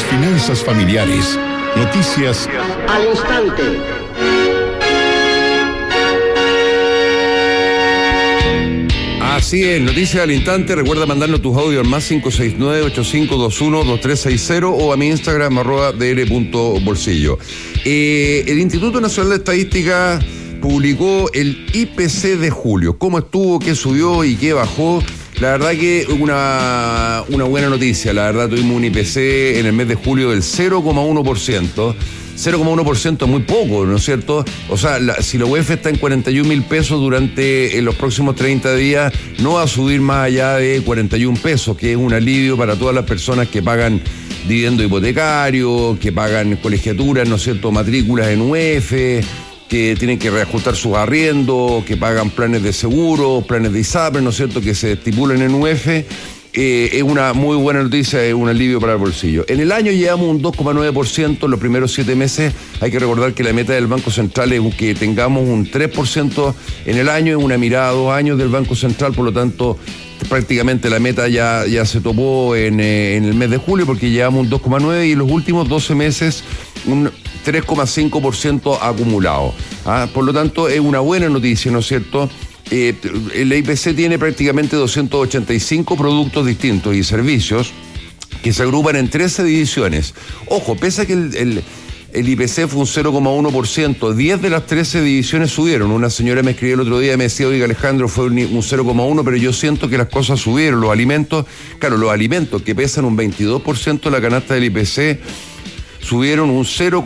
las finanzas familiares. Noticias al instante. Así es, noticias al instante. Recuerda mandarnos tus audios al más 569-8521-2360 o a mi Instagram @dr.bolsillo. El Instituto Nacional de Estadística publicó el IPC de julio. ¿Cómo estuvo? ¿Qué subió y qué bajó? La verdad que una buena noticia. La verdad tuvimos un IPC en el mes de julio del 0,1%. 0,1% es muy poco, ¿no es cierto? O sea, si la UEF está en 41.000 pesos durante los próximos 30 días, no va a subir más allá de 41 pesos, que es un alivio para todas las personas que pagan dividendo hipotecario, que pagan colegiaturas, ¿no es cierto?, matrículas en UEF, que tienen que reajustar sus arriendos, que pagan planes de seguro, planes de ISAPRE, ¿no es cierto?, que se estipulan en UEF. Es una muy buena noticia, es un alivio para el bolsillo. En el año llevamos un 2,9% en los primeros 7 meses. Hay que recordar que la meta del Banco Central es que tengamos un 3% en el año, es una mirada a 2 años del Banco Central, por lo tanto prácticamente la meta ya se topó en el mes de julio, porque llevamos un 2,9% y en los últimos 12 meses un 3,5% acumulado. Por lo tanto es una buena noticia, ¿no es cierto? El IPC tiene prácticamente 285 productos distintos y servicios que se agrupan en 13 divisiones. Ojo, pese a que el IPC fue un 0,1%, 10 de las 13 divisiones subieron. Una señora me escribió el otro día y me decía, oiga Alejandro, fue un 0,1%, pero yo siento que las cosas subieron. Los alimentos que pesan un 22% de la canasta del IPC, subieron un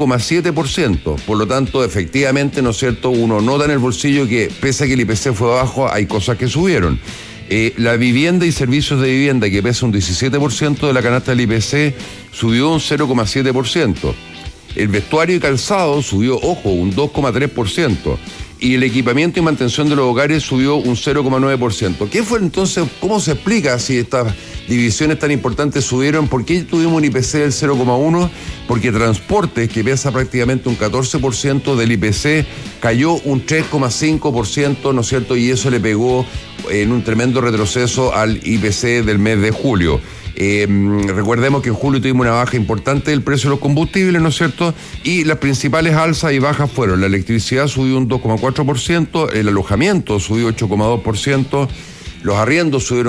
0,7%. Por lo tanto, efectivamente, ¿no es cierto?, uno nota en el bolsillo que, pese a que el IPC fue bajo, hay cosas que subieron. La vivienda y servicios de vivienda, que pesa un 17% de la canasta del IPC, subió un 0,7%. El vestuario y calzado subió, ojo, un 2,3%. Y el equipamiento y mantención de los hogares subió un 0,9%. ¿Qué fue entonces? ¿Cómo se explica si estas divisiones tan importantes subieron? ¿Por qué tuvimos un IPC del 0,1%? Porque transportes, que pesa prácticamente un 14% del IPC, cayó un 3,5%, ¿no es cierto? Y eso le pegó en un tremendo retroceso al IPC del mes de julio. Recordemos que en julio tuvimos una baja importante del precio de los combustibles, ¿no es cierto? Y las principales alzas y bajas fueron: la electricidad subió un 2,4%, el alojamiento subió 8,2%, los arriendos subieron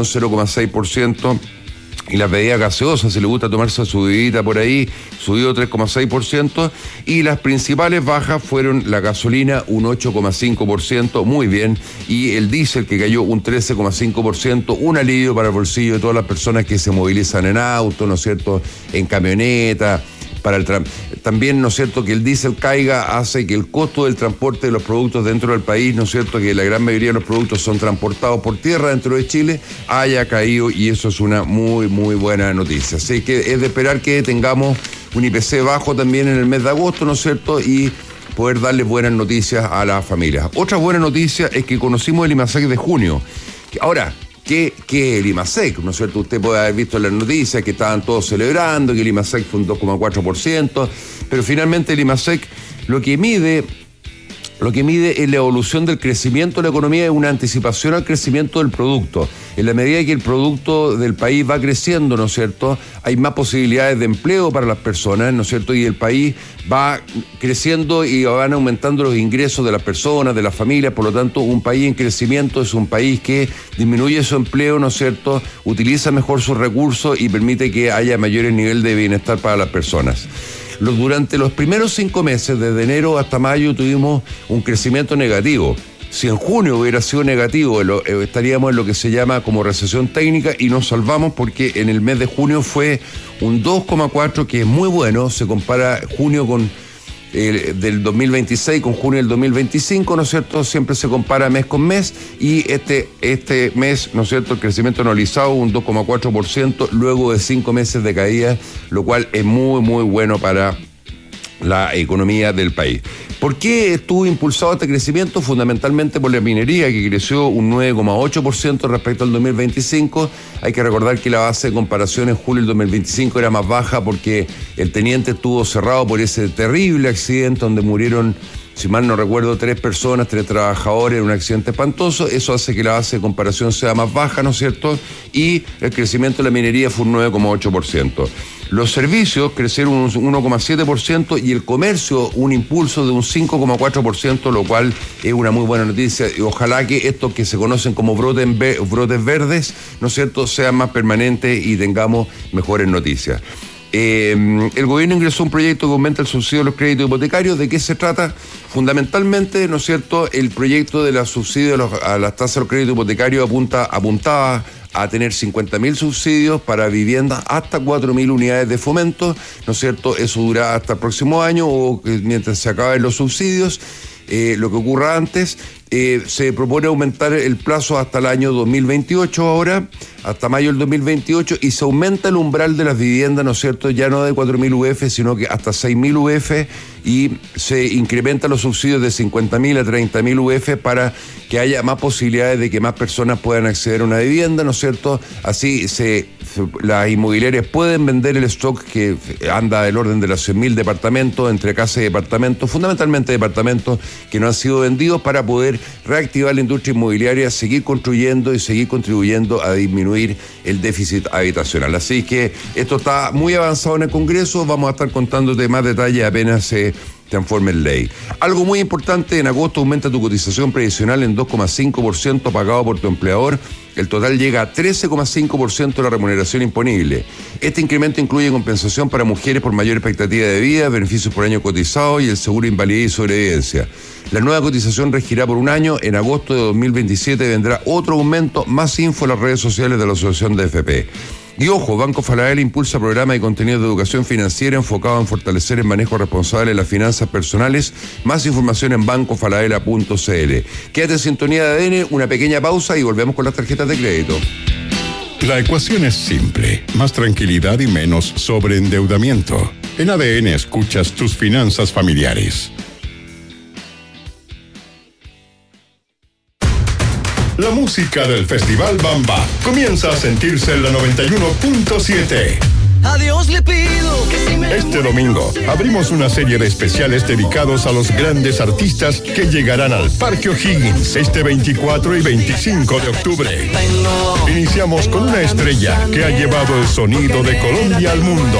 0,6%, y las bebidas gaseosas, si le gusta tomarse su bebidita por ahí, subió 3,6%, y las principales bajas fueron la gasolina, un 8,5%, muy bien, y el diésel, que cayó un 13,5%, un alivio para el bolsillo de todas las personas que se movilizan en auto, ¿no es cierto?, en camioneta. También, ¿no es cierto?, que el diésel caiga hace que el costo del transporte de los productos dentro del país, ¿no es cierto?, que la gran mayoría de los productos son transportados por tierra dentro de Chile, haya caído, y eso es una muy, muy buena noticia. Así que es de esperar que tengamos un IPC bajo también en el mes de agosto, ¿no es cierto?, y poder darles buenas noticias a las familias. Otra buena noticia es que conocimos el IMASEC de junio. Ahora, ¿qué es el IMASEC? ¿No es cierto? Usted puede haber visto en las noticias que estaban todos celebrando, que el IMASEC fue un 2,4%, pero finalmente el IMASEC lo que mide es la evolución del crecimiento de la economía, es una anticipación al crecimiento del producto. En la medida que el producto del país va creciendo, ¿no es cierto?, hay más posibilidades de empleo para las personas, ¿no es cierto?, y el país va creciendo y van aumentando los ingresos de las personas, de las familias. Por lo tanto, un país en crecimiento es un país que disminuye su empleo, ¿no es cierto?, utiliza mejor sus recursos y permite que haya mayor nivel de bienestar para las personas. Durante los primeros 5 meses, desde enero hasta mayo, tuvimos un crecimiento negativo. Si en junio hubiera sido negativo, estaríamos en lo que se llama como recesión técnica, y nos salvamos porque en el mes de junio fue un 2,4%, que es muy bueno. Se compara junio del 2026 con junio del 2025, ¿no es cierto? Siempre se compara mes con mes, y este mes, ¿no es cierto?, el crecimiento anualizado un 2,4% luego de 5 meses de caída, lo cual es muy, muy bueno para la economía del país. ¿Por qué estuvo impulsado este crecimiento? Fundamentalmente por la minería, que creció un 9,8% respecto al 2025. Hay que recordar que la base de comparación en julio del 2025 era más baja porque el teniente estuvo cerrado por ese terrible accidente donde murieron si mal no recuerdo, 3 trabajadores en un accidente espantoso. Eso hace que la base de comparación sea más baja, ¿no es cierto? Y el crecimiento de la minería fue un 9,8%. Los servicios crecieron un 1,7% y el comercio un impulso de un 5,4%, lo cual es una muy buena noticia. Y ojalá que estos que se conocen como brotes verdes, ¿no es cierto?, sean más permanentes y tengamos mejores noticias. El gobierno ingresó un proyecto que aumenta el subsidio de los créditos hipotecarios. ¿De qué se trata? Fundamentalmente, ¿no es cierto?, el proyecto de la subsidio a las tasas de los créditos hipotecarios apuntaba a tener 50.000 subsidios para viviendas hasta 4.000 unidades de fomento, ¿no es cierto? Eso dura hasta el próximo año o mientras se acaben los subsidios. Lo que ocurra antes, se propone aumentar el plazo hasta el año 2028 ahora, hasta mayo del 2028, y se aumenta el umbral de las viviendas, ¿no es cierto?, ya no de 4.000 UF, sino que hasta 6.000 UF, y se incrementan los subsidios de 50.000 a 30.000 UF para que haya más posibilidades de que más personas puedan acceder a una vivienda, ¿no es cierto? Así las inmobiliarias pueden vender el stock que anda del orden de los 100.000 departamentos, entre casas y departamentos, fundamentalmente departamentos que no han sido vendidos, para poder reactivar la industria inmobiliaria, seguir construyendo y seguir contribuyendo a disminuir el déficit habitacional. Así que esto está muy avanzado en el Congreso, vamos a estar contándote más detalles apenas se transforme en ley. Algo muy importante: en agosto aumenta tu cotización previsional en 2,5% pagado por tu empleador. El total llega a 13,5% de la remuneración imponible. Este incremento incluye compensación para mujeres por mayor expectativa de vida, beneficios por año cotizado y el seguro de invalidez y sobrevivencia. La nueva cotización regirá por un año. En agosto de 2027 vendrá otro aumento. Más info en las redes sociales de la Asociación de FP. Y ojo, Banco Falabella impulsa programas y contenidos de educación financiera enfocados en fortalecer el manejo responsable de las finanzas personales. Más información en bancofalabella.cl. Quédate en sintonía de ADN, una pequeña pausa y volvemos con las tarjetas de crédito. La ecuación es simple: más tranquilidad y menos sobreendeudamiento. En ADN escuchas tus finanzas familiares. La música del Festival Bamba comienza a sentirse en la 91.7. A Dios le pido que si me Este domingo abrimos una serie de especiales dedicados a los grandes artistas que llegarán al Parque O'Higgins este 24 y 25 de octubre. Iniciamos con una estrella que ha llevado el sonido de Colombia al mundo.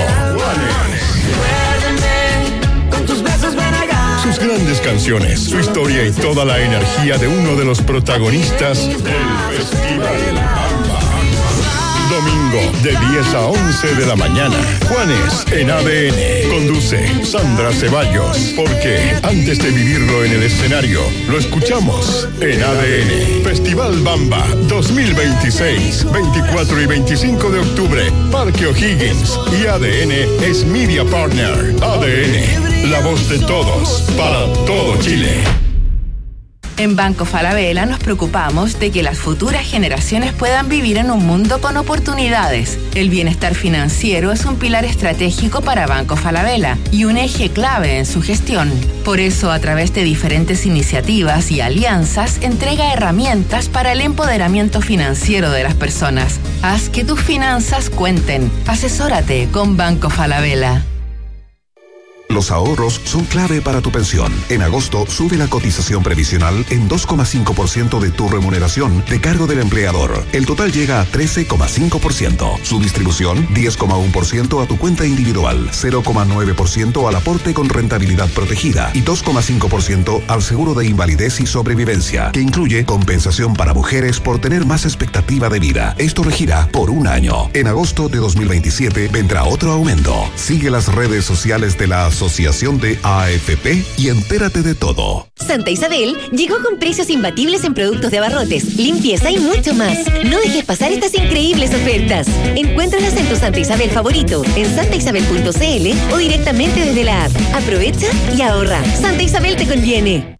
Sus grandes canciones, su historia y toda la energía de uno de los protagonistas del Festival Bamba. Domingo de 10 a 11 de la mañana. Juanes en ADN. Conduce Sandra Ceballos. Porque antes de vivirlo en el escenario, lo escuchamos en ADN. Festival Bamba 2026, 24 y 25 de octubre. Parque O'Higgins. Y ADN es Media Partner. ADN, la voz de todos, para todo Chile. En Banco Falabella nos preocupamos de que las futuras generaciones puedan vivir en un mundo con oportunidades. El bienestar financiero es un pilar estratégico para Banco Falabella y un eje clave en su gestión. Por eso, a través de diferentes iniciativas y alianzas, entrega herramientas para el empoderamiento financiero de las personas. Haz que tus finanzas cuenten. Asesórate con Banco Falabella. Los ahorros son clave para tu pensión. En agosto sube la cotización previsional en 2,5% de tu remuneración de cargo del empleador. El total llega a 13,5%. Su distribución, 10,1% a tu cuenta individual, 0,9% al aporte con rentabilidad protegida y 2,5% al seguro de invalidez y sobrevivencia, que incluye compensación para mujeres por tener más expectativa de vida. Esto regirá por un año. En agosto de 2027 vendrá otro aumento. Sigue las redes sociales de la Asociación de AFP y entérate de todo. Santa Isabel llegó con precios imbatibles en productos de abarrotes, limpieza y mucho más. No dejes pasar estas increíbles ofertas. Encuéntralas en tu Santa Isabel favorito, en santaisabel.cl o directamente desde la app. Aprovecha y ahorra. Santa Isabel te conviene.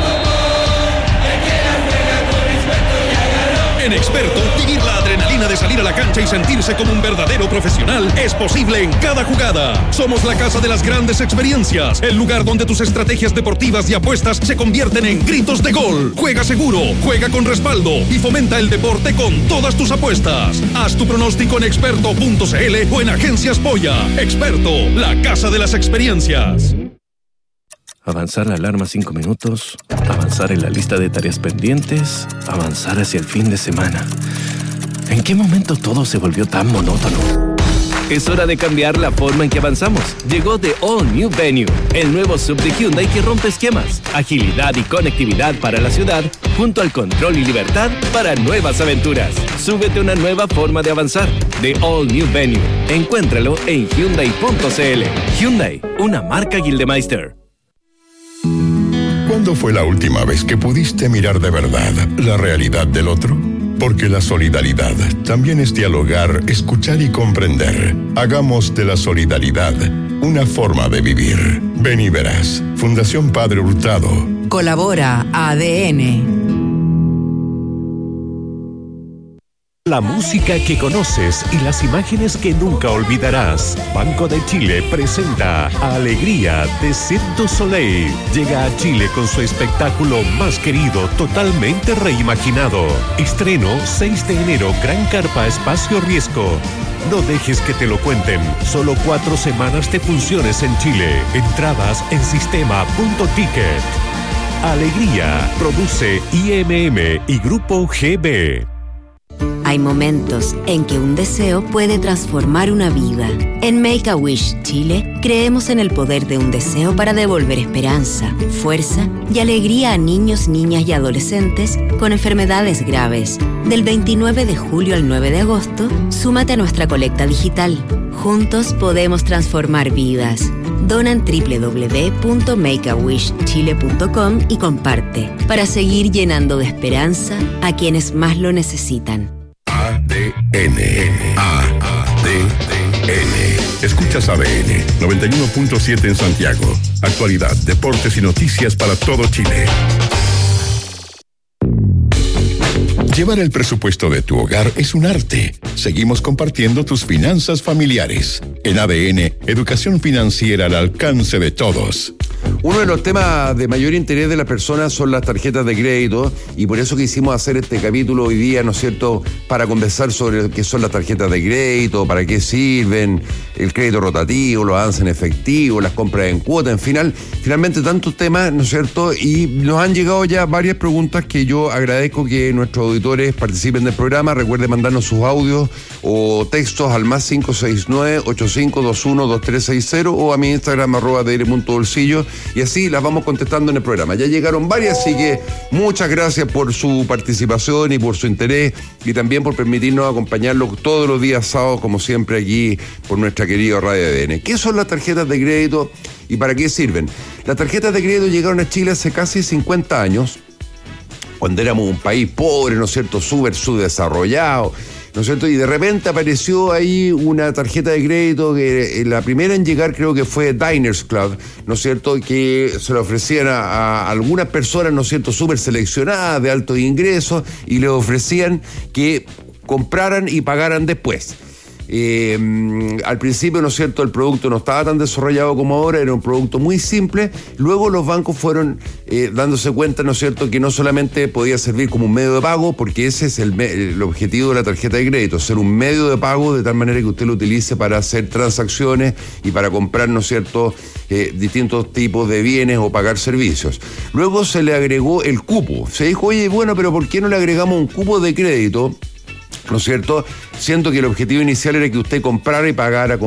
En Experto, vivir la adrenalina de salir salir a la cancha y sentirse como un verdadero profesional es posible en cada jugada. Somos la casa de las grandes experiencias, el lugar donde tus estrategias deportivas y apuestas se convierten en gritos de gol. Juega seguro, juega con respaldo y fomenta el deporte con todas tus apuestas. Haz tu pronóstico en experto.cl o en Agencias Polla. Experto, la casa de las experiencias. Avanzar la alarma 5 minutos, avanzar en la lista de tareas pendientes, avanzar hacia el fin de semana. ¿En qué momento todo se volvió tan monótono? Es hora de cambiar la forma en que avanzamos. Llegó The All New Venue, el nuevo SUV de Hyundai que rompe esquemas, agilidad y conectividad para la ciudad, junto al control y libertad para nuevas aventuras. Súbete a una nueva forma de avanzar. The All New Venue. Encuéntralo en Hyundai.cl. Hyundai, una marca Gildemeister. ¿Cuándo fue la última vez que pudiste mirar de verdad la realidad del otro? Porque la solidaridad también es dialogar, escuchar y comprender. Hagamos de la solidaridad una forma de vivir. Ven y verás. Fundación Padre Hurtado. Colabora ADN. La música que conoces y las imágenes que nunca olvidarás. Banco de Chile presenta Alegría de Cirque du Soleil. Llega a Chile con su espectáculo más querido, totalmente reimaginado. Estreno 6 de enero, Gran Carpa Espacio Riesgo. No dejes que te lo cuenten. Solo 4 semanas de funciones en Chile. Entradas en sistema.ticket. Alegría. Produce IMM y Grupo GB. Hay momentos en que un deseo puede transformar una vida. En Make-A-Wish Chile, creemos en el poder de un deseo para devolver esperanza, fuerza y alegría a niños, niñas y adolescentes con enfermedades graves. Del 29 de julio al 9 de agosto, súmate a nuestra colecta digital. Juntos podemos transformar vidas. Dona en www.makeawishchile.com y comparte para seguir llenando de esperanza a quienes más lo necesitan. ADN. Escuchas ADN 91.7 en Santiago. Actualidad, deportes y noticias para todo Chile. Llevar el presupuesto de tu hogar es un arte. Seguimos compartiendo tus finanzas familiares. En ADN, educación financiera al alcance de todos. Uno de los temas de mayor interés de las personas son las tarjetas de crédito, y por eso quisimos hacer este capítulo hoy día, ¿no es cierto?, para conversar sobre qué son las tarjetas de crédito, para qué sirven, el crédito rotativo, los avances en efectivo, las compras en cuota, finalmente tantos temas, ¿no es cierto?, y nos han llegado ya varias preguntas que yo agradezco que nuestros auditores participen del programa. Recuerden mandarnos sus audios o textos al más 569-8521-2360 o a mi Instagram @dr.bolsillo, y así las vamos contestando en el programa. Ya llegaron varias, así que muchas gracias por su participación y por su interés, y también por permitirnos acompañarlos todos los días sábados, como siempre, aquí por nuestra querida Radio ADN. ¿Qué son las tarjetas de crédito y para qué sirven? Las tarjetas de crédito llegaron a Chile hace casi 50 años, cuando éramos un país pobre, ¿no es cierto?, súper subdesarrollado, ¿no es cierto? Y de repente apareció ahí una tarjeta de crédito que la primera en llegar creo que fue Diners Club, ¿no es cierto?, que se le ofrecían a algunas personas, ¿no es cierto?, súper seleccionadas, de altos ingresos, y le ofrecían que compraran y pagaran después. Al principio, ¿no es cierto?, el producto no estaba tan desarrollado como ahora, era un producto muy simple. Luego los bancos fueron dándose cuenta, ¿no es cierto?, que no solamente podía servir como un medio de pago, porque ese es el objetivo de la tarjeta de crédito, ser un medio de pago de tal manera que usted lo utilice para hacer transacciones y para comprar, ¿no es cierto?, distintos tipos de bienes o pagar servicios. Luego se le agregó el cupo. Se dijo, oye, bueno, pero ¿por qué no le agregamos un cupo de crédito? ¿No es cierto? Siento que el objetivo inicial era que usted comprara y pagara,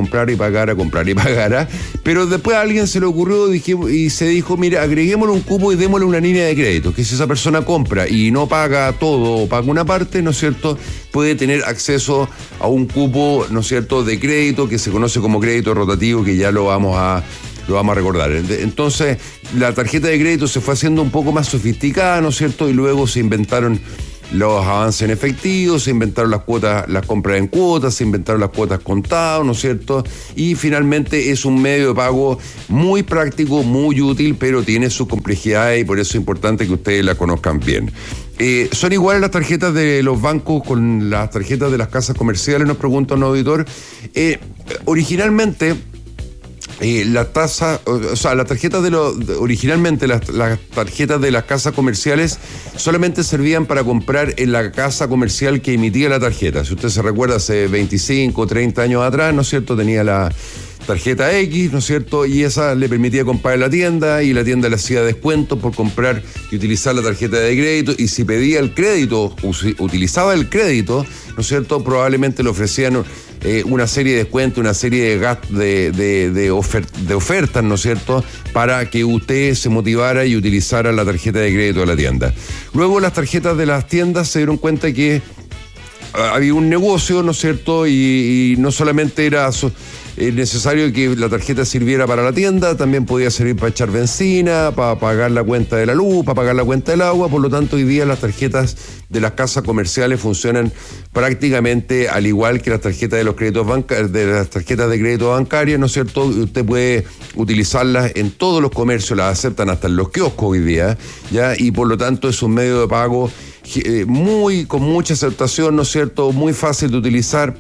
pero después a alguien se le ocurrió y se dijo, mira, agreguémosle un cupo y démosle una línea de crédito, que si esa persona compra y no paga todo o paga una parte, ¿no es cierto?, puede tener acceso a un cupo, ¿no es cierto?, de crédito que se conoce como crédito rotativo, que ya lo vamos a recordar. Entonces, la tarjeta de crédito se fue haciendo un poco más sofisticada, ¿no es cierto?, y luego se inventaron los avances en efectivo, se inventaron las cuotas, las compras en cuotas, se inventaron las cuotas contadas, ¿no es cierto? Y finalmente es un medio de pago muy práctico, muy útil, pero tiene sus complejidades, y por eso es importante que ustedes la conozcan bien. ¿Son iguales las tarjetas de los bancos con las tarjetas de las casas comerciales? Nos pregunta un auditor. Originalmente, la tasa, o sea, las tarjetas originalmente las tarjetas de las casas comerciales solamente servían para comprar en la casa comercial que emitía la tarjeta. Si usted se recuerda, hace 25, 30 años atrás, ¿no es cierto?, tenía la tarjeta X, ¿no es cierto?, y esa le permitía comprar en la tienda, y la tienda le hacía descuento por comprar y utilizar la tarjeta de crédito, y si pedía el crédito, utilizaba el crédito, ¿no es cierto?, probablemente le ofrecían una serie de descuentos, una serie de ofertas, ¿no es cierto?, para que usted se motivara y utilizara la tarjeta de crédito de la tienda. Luego las tarjetas de las tiendas se dieron cuenta que había un negocio, ¿no es cierto?, y no solamente era necesario que la tarjeta sirviera para la tienda, también podía servir para echar benzina, para pagar la cuenta de la luz, para pagar la cuenta del agua. Por lo tanto, hoy día las tarjetas de las casas comerciales funcionan prácticamente al igual que las tarjetas de los créditos de las tarjetas de crédito bancarias, ¿no es cierto? Usted puede utilizarlas en todos los comercios, las aceptan hasta en los kioscos hoy día, ¿ya? Y por lo tanto es un medio de pago con mucha aceptación, ¿no es cierto?, muy fácil de utilizar,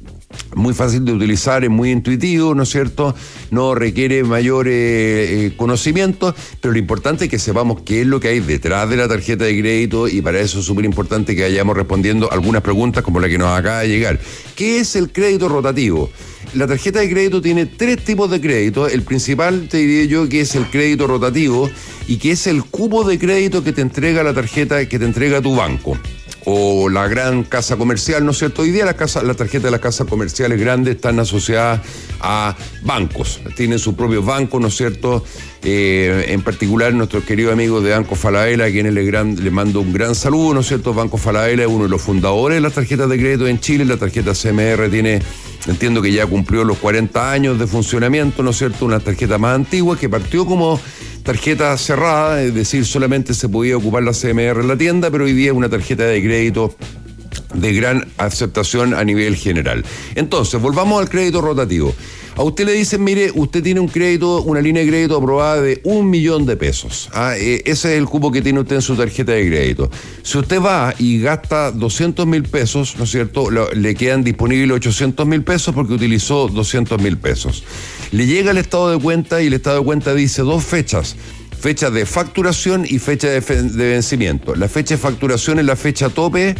es muy intuitivo, ¿no es cierto?, no requiere mayor conocimiento, pero lo importante es que sepamos qué es lo que hay detrás de la tarjeta de crédito, y para eso es súper importante que vayamos respondiendo algunas preguntas como la que nos acaba de llegar. ¿Qué es el crédito rotativo? La tarjeta de crédito tiene 3 tipos de crédito. El principal, te diría yo, que es el crédito rotativo, y que es el cupo de crédito que te entrega la tarjeta, que te entrega tu banco o la gran casa comercial, ¿no es cierto? Hoy día la tarjeta de las casas comerciales grandes están asociadas a bancos, tienen sus propios bancos, ¿no es cierto? En particular nuestros queridos amigos de Banco Falabella, a quienes le mando un gran saludo, ¿no es cierto? Banco Falabella es uno de los fundadores de las tarjetas de crédito en Chile. La tarjeta CMR entiendo que ya cumplió los 40 años de funcionamiento, ¿no es cierto? Una tarjeta más antigua que partió como tarjeta cerrada, es decir, solamente se podía ocupar la CMR en la tienda, pero hoy día es una tarjeta de crédito de gran aceptación a nivel general. Entonces, volvamos al crédito rotativo. A usted le dicen, mire, usted tiene un crédito, una línea de crédito aprobada de $1.000.000. Ese es el cupo que tiene usted en su tarjeta de crédito. Si usted va y gasta $200.000, ¿no es cierto?, le quedan disponibles $800.000 porque utilizó $200.000. Le llega el estado de cuenta, y el estado de cuenta dice 2 fechas. Fecha de facturación y fecha de vencimiento. La fecha de facturación es la fecha tope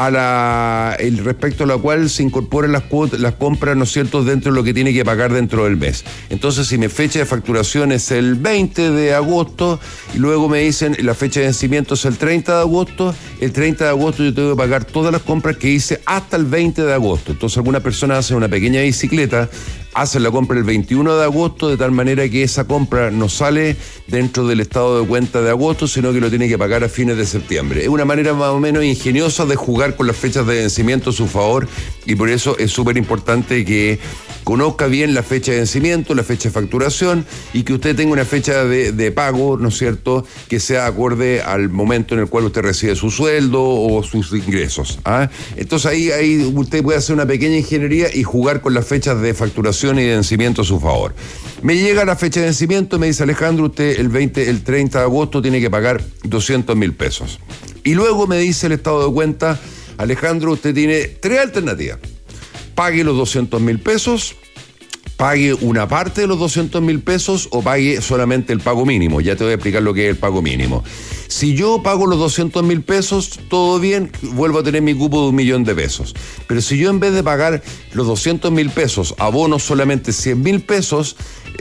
respecto a la cual se incorporan las compras, ¿no es cierto?, dentro de lo que tiene que pagar dentro del mes. Entonces, si mi fecha de facturación es el 20 de agosto, y luego me dicen la fecha de vencimiento es el 30 de agosto, el 30 de agosto yo tengo que pagar todas las compras que hice hasta el 20 de agosto. Entonces, algunas personas hacen una pequeña bicicleta, hacen la compra el 21 de agosto, de tal manera que esa compra no sale dentro del estado de cuenta de agosto, sino que lo tiene que pagar a fines de septiembre. Es una manera más o menos ingeniosa de jugar con las fechas de vencimiento a su favor, y por eso es súper importante que conozca bien la fecha de vencimiento, la fecha de facturación, y que usted tenga una fecha de pago, ¿no es cierto?, que sea acorde al momento en el cual usted recibe su sueldo o sus ingresos. Entonces ahí usted puede hacer una pequeña ingeniería y jugar con las fechas de facturación y de vencimiento a su favor. Me llega la fecha de vencimiento, me dice Alejandro, usted el 30 de agosto tiene que pagar $200.000. Y luego me dice el estado de cuenta, Alejandro, usted tiene 3 alternativas. Pague los $200.000, pague una parte de los $200.000 o pague solamente el pago mínimo. Ya te voy a explicar lo que es el pago mínimo. Si yo pago los $200.000, todo bien, vuelvo a tener mi cupo de $1.000.000. Pero si yo, en vez de pagar los $200.000, abono solamente $100.000,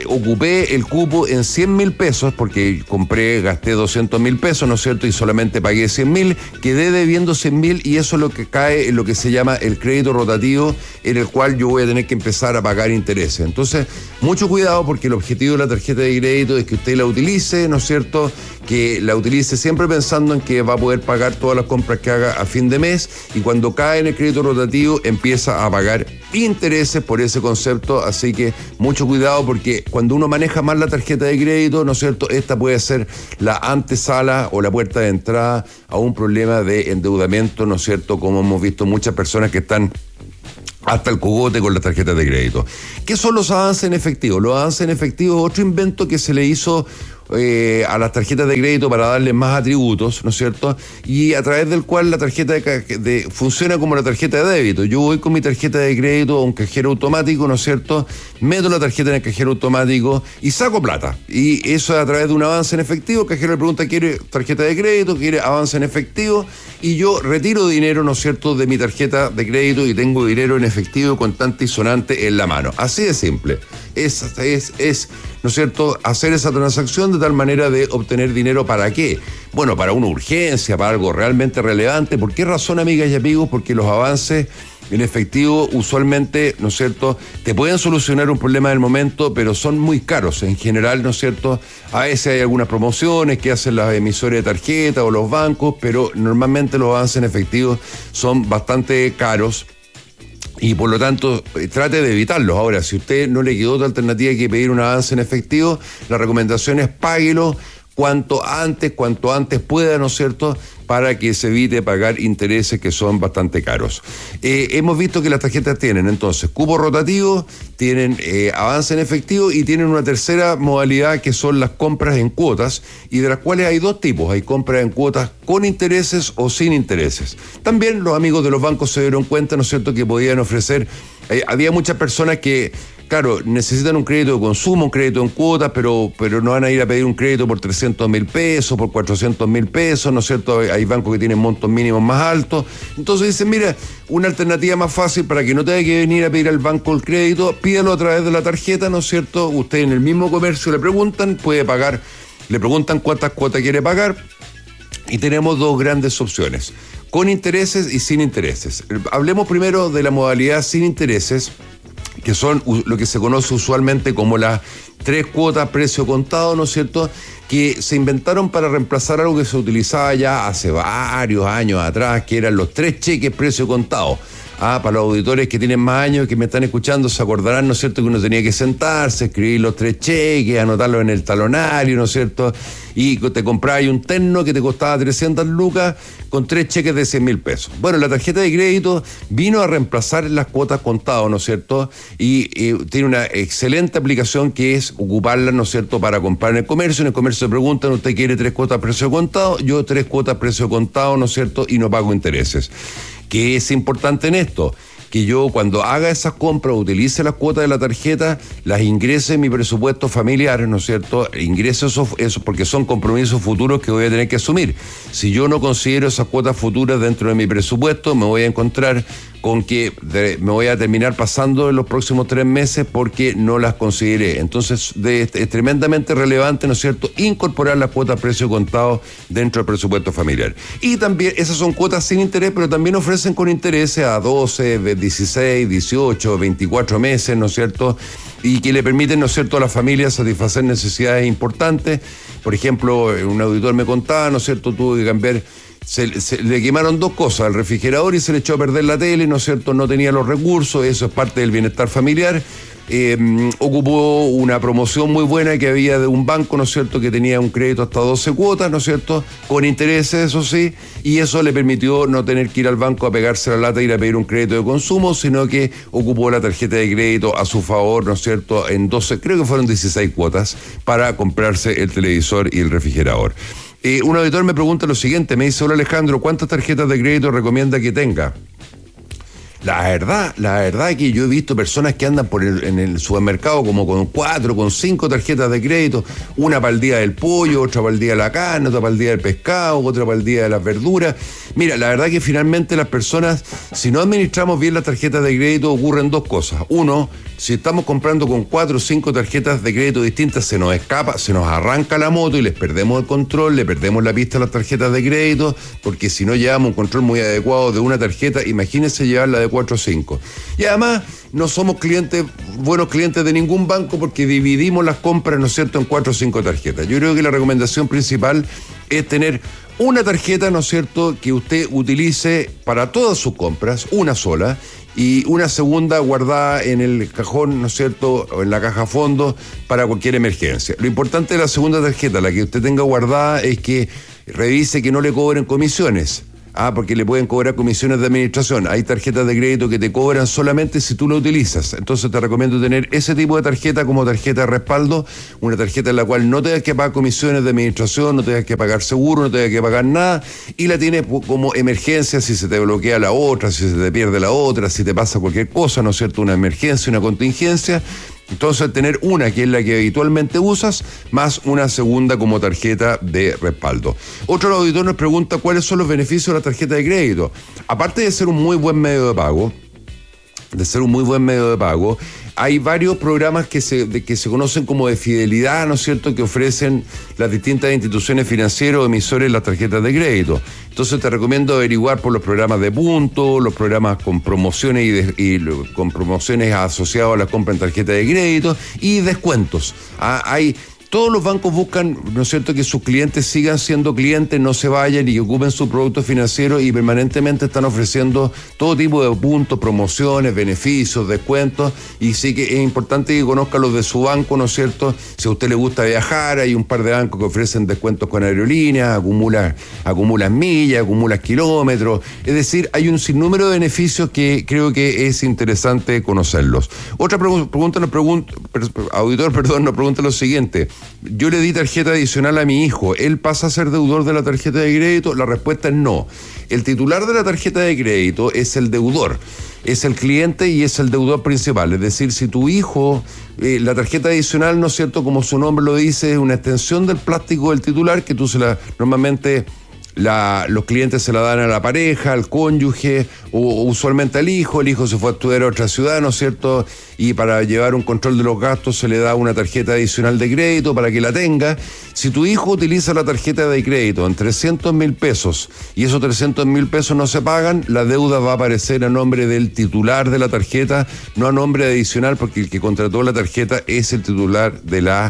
ocupé el cupo en $100.000 porque gasté $200.000, ¿no es cierto?, y solamente pagué $100.000, quedé debiendo $100.000, y eso es lo que cae en lo que se llama el crédito rotativo, en el cual yo voy a tener que empezar a pagar intereses. Entonces, mucho cuidado, porque el objetivo de la tarjeta de crédito es que usted la utilice, ¿no es cierto?, que la utilice siempre pensando en que va a poder pagar todas las compras que haga a fin de mes, y cuando cae en el crédito rotativo empieza a pagar intereses por ese concepto. Así que mucho cuidado, porque cuando uno maneja mal la tarjeta de crédito, ¿no es cierto?, esta puede ser la antesala o la puerta de entrada a un problema de endeudamiento, ¿no es cierto?, como hemos visto muchas personas que están hasta el cogote con las tarjetas de crédito. ¿Qué son los avances en efectivo? Los avances en efectivo es otro invento que se le hizo a las tarjetas de crédito para darles más atributos, ¿no es cierto? Y a través del cual la tarjeta funciona como la tarjeta de débito. Yo voy con mi tarjeta de crédito a un cajero automático, ¿no es cierto? Meto la tarjeta en el cajero automático y saco plata. Y eso es a través de un avance en efectivo. El cajero le pregunta, ¿quiere tarjeta de crédito? ¿Quiere avance en efectivo? Y yo retiro dinero, ¿no es cierto?, de mi tarjeta de crédito y tengo dinero en efectivo contante y sonante en la mano. Así de simple. Es, ¿no es cierto?, hacer esa transacción de tal manera de obtener dinero. ¿Para qué? Bueno, para una urgencia, para algo realmente relevante. ¿Por qué razón, amigas y amigos? Porque los avances en efectivo usualmente, ¿no es cierto?, te pueden solucionar un problema del momento, pero son muy caros en general, ¿no es cierto? A veces hay algunas promociones que hacen las emisoras de tarjeta o los bancos, pero normalmente los avances en efectivo son bastante caros. Y por lo tanto, trate de evitarlos. Ahora, si usted no le quedó otra alternativa que pedir un avance en efectivo, la recomendación es páguelo cuanto antes pueda, ¿no es cierto?, para que se evite pagar intereses que son bastante caros. Hemos visto que las tarjetas tienen entonces cupo rotativo, tienen avance en efectivo y tienen una tercera modalidad que son las compras en cuotas, y de las cuales hay dos tipos: hay compras en cuotas con intereses o sin intereses. También los amigos de los bancos se dieron cuenta, ¿no es cierto?, que podían ofrecer, había muchas personas que, claro, necesitan un crédito de consumo, un crédito en cuotas, pero no van a ir a pedir un crédito por 300.000 pesos, por 400.000 pesos, ¿no es cierto? Hay bancos que tienen montos mínimos más altos. Entonces dicen, mira, una alternativa más fácil para que no tenga que venir a pedir al banco el crédito, pídalo a través de la tarjeta, ¿no es cierto? Usted en el mismo comercio le preguntan, puede pagar, le preguntan cuántas cuotas quiere pagar, y tenemos dos grandes opciones: con intereses y sin intereses. Hablemos primero de la modalidad sin intereses, que son lo que se conoce usualmente como las 3 cuotas precio contado, ¿no es cierto?, que se inventaron para reemplazar algo que se utilizaba ya hace varios años atrás, que eran los 3 cheques precio contado. Para los auditores que tienen más años, que me están escuchando, se acordarán, ¿no es cierto?, que uno tenía que sentarse, escribir los 3 cheques, anotarlos en el talonario, ¿no es cierto?, y te comprabas un terno que te costaba 300 lucas con 3 cheques de 100.000 pesos. Bueno, la tarjeta de crédito vino a reemplazar las cuotas contadas, ¿no es cierto?, y tiene una excelente aplicación que es ocuparla, ¿no es cierto?, para comprar en el comercio. En el comercio se preguntan, ¿usted quiere 3 cuotas precio contado? Yo 3 cuotas precio contado, ¿no es cierto?, y no pago intereses. ¿Qué es importante en esto? Que yo, cuando haga esas compras, utilice las cuotas de la tarjeta, las ingrese en mi presupuesto familiar, ¿no es cierto? Ingrese eso porque son compromisos futuros que voy a tener que asumir. Si yo no considero esas cuotas futuras dentro de mi presupuesto, me voy a encontrar con que me voy a terminar pasando en los próximos 3 meses porque no las consideré. Entonces, es tremendamente relevante, ¿no es cierto?, incorporar las cuotas precio contado dentro del presupuesto familiar. Y también, esas son cuotas sin interés, pero también ofrecen con intereses a 12, 16, 18, 24 meses, ¿no es cierto?, y que le permiten, ¿no es cierto?, a las familias satisfacer necesidades importantes. Por ejemplo, un auditor me contaba, ¿no es cierto?, tuvo que cambiar, le quemaron 2 cosas, el refrigerador, y se le echó a perder la tele, ¿no es cierto?, no tenía los recursos, eso es parte del bienestar familiar. Ocupó una promoción muy buena que había de un banco, ¿no es cierto?, que tenía un crédito hasta 12 cuotas, ¿no es cierto?, con intereses, eso sí, y eso le permitió no tener que ir al banco a pegarse la lata e ir a pedir un crédito de consumo, sino que ocupó la tarjeta de crédito a su favor, ¿no es cierto?, en 12, creo que fueron 16 cuotas, para comprarse el televisor y el refrigerador. Un auditor me pregunta lo siguiente, me dice: hola Alejandro, ¿cuántas tarjetas de crédito recomienda que tenga? La verdad que yo he visto personas que andan en el supermercado como con 4, con 5 tarjetas de crédito, una para el día del pollo, otra para el día de la carne, otra para el día del pescado, otra para el día de las verduras. Mira, la verdad que finalmente las personas, si no administramos bien las tarjetas de crédito, ocurren 2 cosas. Uno, si estamos comprando con 4 o 5 tarjetas de crédito distintas, se nos escapa, se nos arranca la moto y les perdemos el control, le perdemos la pista a las tarjetas de crédito, porque si no llevamos un control muy adecuado de una tarjeta, imagínense llevarla de 4 o 5. Y además, no somos buenos clientes de ningún banco, porque dividimos las compras, ¿no es cierto?, en 4 o 5 tarjetas. Yo creo que la recomendación principal es tener una tarjeta, ¿no es cierto?, que usted utilice para todas sus compras, una sola, y una segunda guardada en el cajón, ¿no es cierto?, o en la caja fondo para cualquier emergencia. Lo importante de la segunda tarjeta, la que usted tenga guardada, es que revise que no le cobren comisiones. Porque le pueden cobrar comisiones de administración. Hay tarjetas de crédito que te cobran solamente si tú la utilizas. Entonces te recomiendo tener ese tipo de tarjeta como tarjeta de respaldo, una tarjeta en la cual no tengas que pagar comisiones de administración, no tengas que pagar seguro, no tengas que pagar nada, y la tienes como emergencia si se te bloquea la otra, si se te pierde la otra, si te pasa cualquier cosa, ¿no es cierto? Una emergencia, una contingencia. Entonces, tener una que es la que habitualmente usas, más una segunda como tarjeta de respaldo. Otro auditor nos pregunta cuáles son los beneficios de la tarjeta de crédito. Aparte de ser un muy buen medio de pago, hay varios programas que se conocen como de fidelidad, ¿no es cierto?, que ofrecen las distintas instituciones financieras o emisores las tarjetas de crédito. Entonces te recomiendo averiguar por los programas de puntos, los programas con promociones y con promociones asociadas a la compra en tarjeta de crédito y descuentos. Todos los bancos buscan, ¿no es cierto?, que sus clientes sigan siendo clientes, no se vayan y que ocupen su producto financiero, y permanentemente están ofreciendo todo tipo de puntos, promociones, beneficios, descuentos, y sí que es importante que conozca los de su banco, ¿no es cierto? Si a usted le gusta viajar, hay un par de bancos que ofrecen descuentos con aerolíneas, acumulas millas, acumulas kilómetros, es decir, hay un sinnúmero de beneficios que creo que es interesante conocerlos. Otra auditor nos pregunta lo siguiente: yo le di tarjeta adicional a mi hijo, ¿él pasa a ser deudor de la tarjeta de crédito? La respuesta es no. El titular de la tarjeta de crédito es el deudor, es el cliente y es el deudor principal. Es decir, si tu hijo, la tarjeta adicional, ¿no es cierto?, como su nombre lo dice, es una extensión del plástico del titular que tú normalmente los clientes se la dan a la pareja, al cónyuge o usualmente al hijo. El hijo se fue a estudiar a otra ciudad, ¿no es cierto?, y para llevar un control de los gastos se le da una tarjeta adicional de crédito para que la tenga. Si tu hijo utiliza la tarjeta de crédito en 300.000 pesos y esos 300.000 pesos no se pagan, la deuda va a aparecer a nombre del titular de la tarjeta, no a nombre adicional, porque el que contrató la tarjeta es el titular de la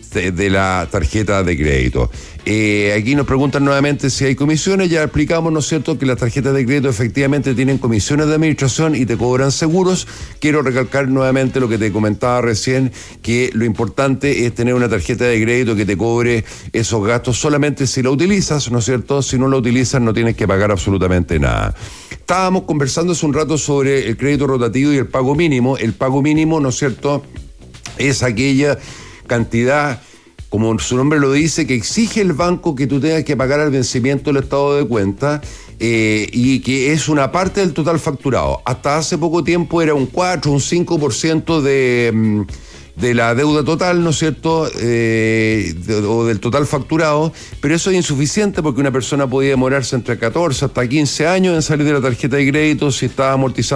tarjeta de crédito. Aquí nos preguntan nuevamente si hay comisiones. Ya explicamos, ¿no es cierto?, que las tarjetas de crédito efectivamente tienen comisiones de administración y te cobran seguros. Quiero recalcar nuevamente lo que te comentaba recién, que lo importante es tener una tarjeta de crédito que te cobre esos gastos solamente si la utilizas, ¿no es cierto? Si no la utilizas no tienes que pagar absolutamente nada. Estábamos conversando hace un rato sobre el crédito rotativo y el pago mínimo. El pago mínimo, ¿no es cierto?, es aquella cantidad, como su nombre lo dice, que exige el banco que tú tengas que pagar al vencimiento del estado de cuenta, y que es una parte del total facturado. Hasta hace poco tiempo era un 4, un 5% de la deuda total, ¿no es cierto?, o del total facturado, pero eso es insuficiente porque una persona podía demorarse entre 14 hasta 15 años en salir de la tarjeta de crédito si estaba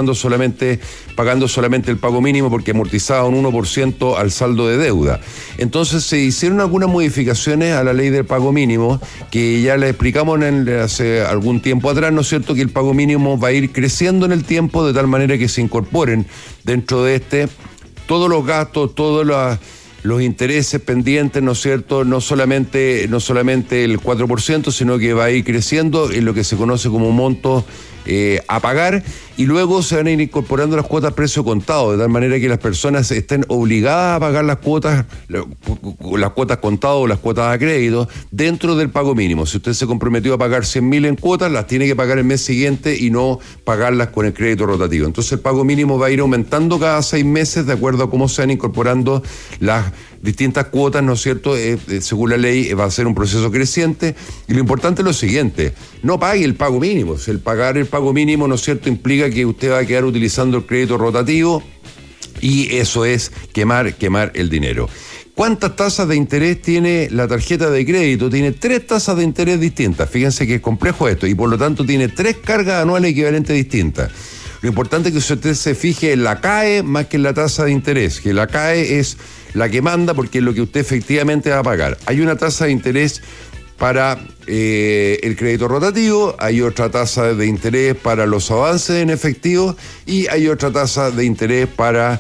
pagando solamente el pago mínimo, porque amortizaba un 1% al saldo de deuda. Entonces se hicieron algunas modificaciones a la ley del pago mínimo, que ya le explicamos hace algún tiempo atrás, ¿no es cierto?, que el pago mínimo va a ir creciendo en el tiempo de tal manera que se incorporen dentro de todos los gastos, todos los intereses pendientes, ¿no es cierto?, no solamente el 4%, sino que va a ir creciendo en lo que se conoce como monto a pagar, y luego se van a ir incorporando las cuotas precio contado, de tal manera que las personas estén obligadas a pagar las cuotas contado o las cuotas a crédito dentro del pago mínimo. Si usted se comprometió a pagar 100.000 en cuotas, las tiene que pagar el mes siguiente y no pagarlas con el crédito rotativo. Entonces el pago mínimo va a ir aumentando cada 6 meses de acuerdo a cómo se van incorporando las distintas cuotas, ¿no es cierto? Según la ley va a ser un proceso creciente, y lo importante es lo siguiente: no pague el pago mínimo. El pagar el pago mínimo, ¿no es cierto?, implica que usted va a quedar utilizando el crédito rotativo, y eso es quemar el dinero. ¿Cuántas tasas de interés tiene la tarjeta de crédito? Tiene 3 tasas de interés distintas. Fíjense que es complejo esto, y por lo tanto tiene 3 cargas anuales equivalentes distintas. Lo importante es que usted se fije en la CAE más que en la tasa de interés, que la CAE es la que manda porque es lo que usted efectivamente va a pagar. Hay una tasa de interés para el crédito rotativo, hay otra tasa de interés para los avances en efectivo, y hay otra tasa de interés para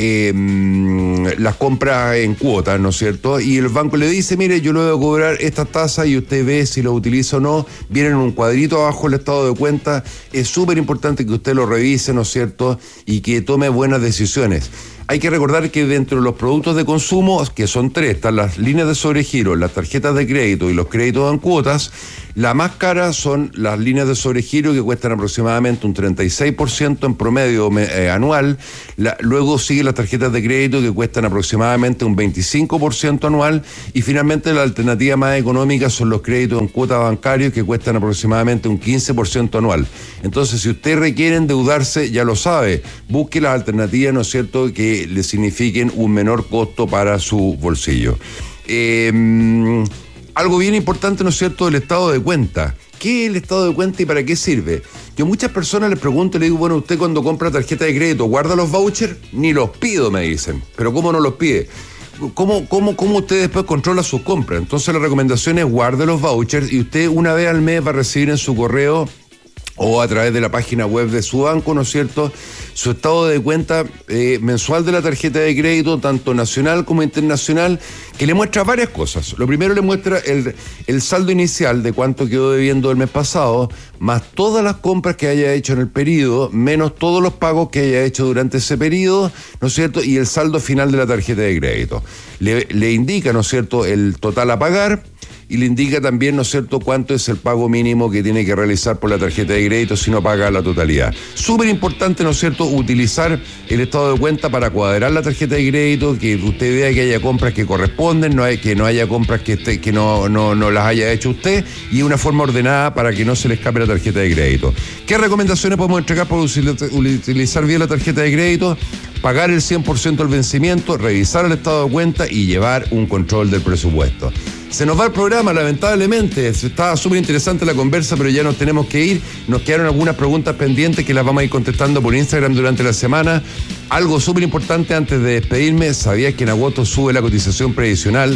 las compras en cuotas, ¿no es cierto? Y el banco le dice: mire, yo le voy a cobrar esta tasa, y usted ve si lo utiliza o no. Viene en un cuadrito abajo el estado de cuenta. Es súper importante que usted lo revise, ¿no es cierto?, y que tome buenas decisiones. hay que recordar que dentro de los productos de consumo, que son 3, están las líneas de sobregiro, las tarjetas de crédito y los créditos en cuotas. La más cara son las líneas de sobregiro, que cuestan aproximadamente un 36% en promedio anual. Luego siguen las tarjetas de crédito, que cuestan aproximadamente un 25% anual. Y finalmente la alternativa más económica son los créditos en cuotas bancarios, que cuestan aproximadamente un 15% anual. Entonces, si usted requiere endeudarse, ya lo sabe, busque las alternativas, ¿no es cierto?, que le signifiquen un menor costo para su bolsillo. Algo bien importante, ¿no es cierto?, del estado de cuenta. ¿Qué es el estado de cuenta y para qué sirve? Yo a muchas personas les pregunto y les digo, bueno, usted cuando compra tarjeta de crédito, ¿guarda los vouchers? Ni los pido, me dicen. ¿Pero cómo no los pide? ¿Cómo usted después controla sus compras? Entonces la recomendación es guarde los vouchers y usted una vez al mes va a recibir en su correo o a través de la página web de su banco, ¿no es cierto?, su estado de cuenta mensual de la tarjeta de crédito, tanto nacional como internacional, que le muestra varias cosas. Lo primero, le muestra el saldo inicial de cuánto quedó debiendo el mes pasado, más todas las compras que haya hecho en el periodo, menos todos los pagos que haya hecho durante ese periodo, ¿no es cierto?, y el saldo final de la tarjeta de crédito. Le indica, ¿no es cierto?, el total a pagar, y le indica también, ¿no es cierto?, cuánto es el pago mínimo que tiene que realizar por la tarjeta de crédito si no paga la totalidad. Súper importante, ¿no es cierto?, utilizar el estado de cuenta para cuadrar la tarjeta de crédito, que usted vea que haya compras que corresponden, que no haya compras que no las haya hecho usted, y una forma ordenada para que no se le escape la tarjeta de crédito. ¿Qué recomendaciones podemos entregar para utilizar bien la tarjeta de crédito? Pagar el 100% del vencimiento, revisar el estado de cuenta y llevar un control del presupuesto. Se nos va el programa, lamentablemente. Estaba súper interesante la conversa, pero ya nos tenemos que ir. Nos quedaron algunas preguntas pendientes que las vamos a ir contestando por Instagram durante la semana. Algo súper importante antes de despedirme: ¿sabías que en agosto sube la cotización previsional?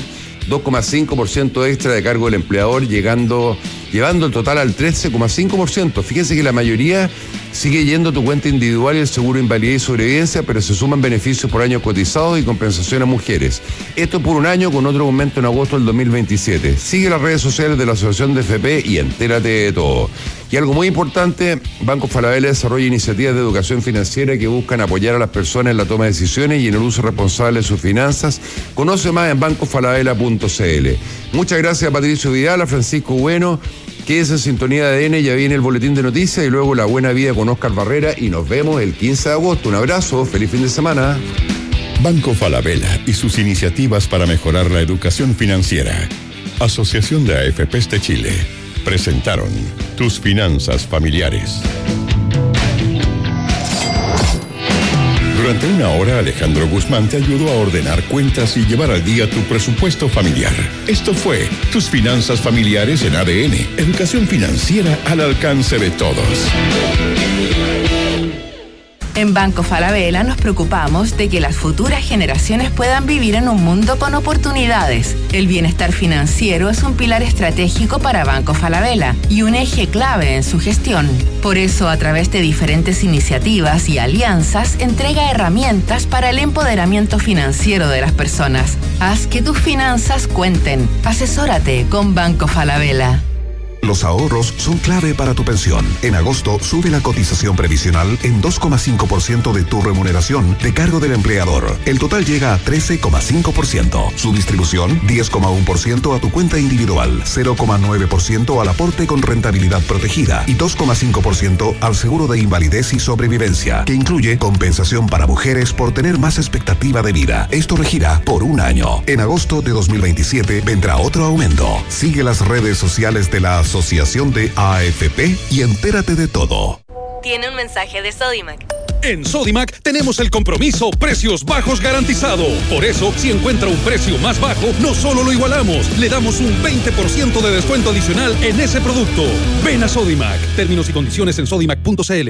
2,5% extra de cargo del empleador, llevando el total al 13,5%. Fíjense que la mayoría sigue yendo a tu cuenta individual y el seguro de invalidez y sobrevivencia, pero se suman beneficios por años cotizados y compensación a mujeres. Esto por un año, con otro aumento en agosto del 2027. Sigue las redes sociales de la Asociación de FP y entérate de todo. Y algo muy importante: Banco Falabella desarrolla iniciativas de educación financiera que buscan apoyar a las personas en la toma de decisiones y en el uso responsable de sus finanzas. Conoce más en bancofalabella.cl. Muchas gracias a Patricio Vidal, a Francisco Bueno. Quédese en sintonía de ADN, ya viene el boletín de noticias y luego La Buena Vida con Oscar Barrera, y nos vemos el 15 de agosto. Un abrazo, feliz fin de semana. Banco Falabella y sus iniciativas para mejorar la educación financiera. Asociación de AFPs de Chile presentaron Tus Finanzas Familiares. Durante una hora, Alejandro Guzmán te ayudó a ordenar cuentas y llevar al día tu presupuesto familiar. Esto fue Tus Finanzas Familiares en ADN. Educación financiera al alcance de todos. En Banco Falabella nos preocupamos de que las futuras generaciones puedan vivir en un mundo con oportunidades. El bienestar financiero es un pilar estratégico para Banco Falabella y un eje clave en su gestión. Por eso, a través de diferentes iniciativas y alianzas, entrega herramientas para el empoderamiento financiero de las personas. Haz que tus finanzas cuenten. Asesórate con Banco Falabella. Los ahorros son clave para tu pensión. En agosto sube la cotización previsional en 2,5% de tu remuneración de cargo del empleador. El total llega a 13,5%. Su distribución, 10,1% a tu cuenta individual, 0,9% al aporte con rentabilidad protegida y 2,5% al seguro de invalidez y sobrevivencia, que incluye compensación para mujeres por tener más expectativa de vida. Esto regirá por un año. En agosto de 2027 vendrá otro aumento. Sigue las redes sociales de la Asociación de AFP y entérate de todo. Tiene un mensaje de Sodimac. En Sodimac tenemos el compromiso precios bajos garantizado. Por eso, si encuentra un precio más bajo, no solo lo igualamos, le damos un 20% de descuento adicional en ese producto. Ven a Sodimac. Términos y condiciones en sodimac.cl.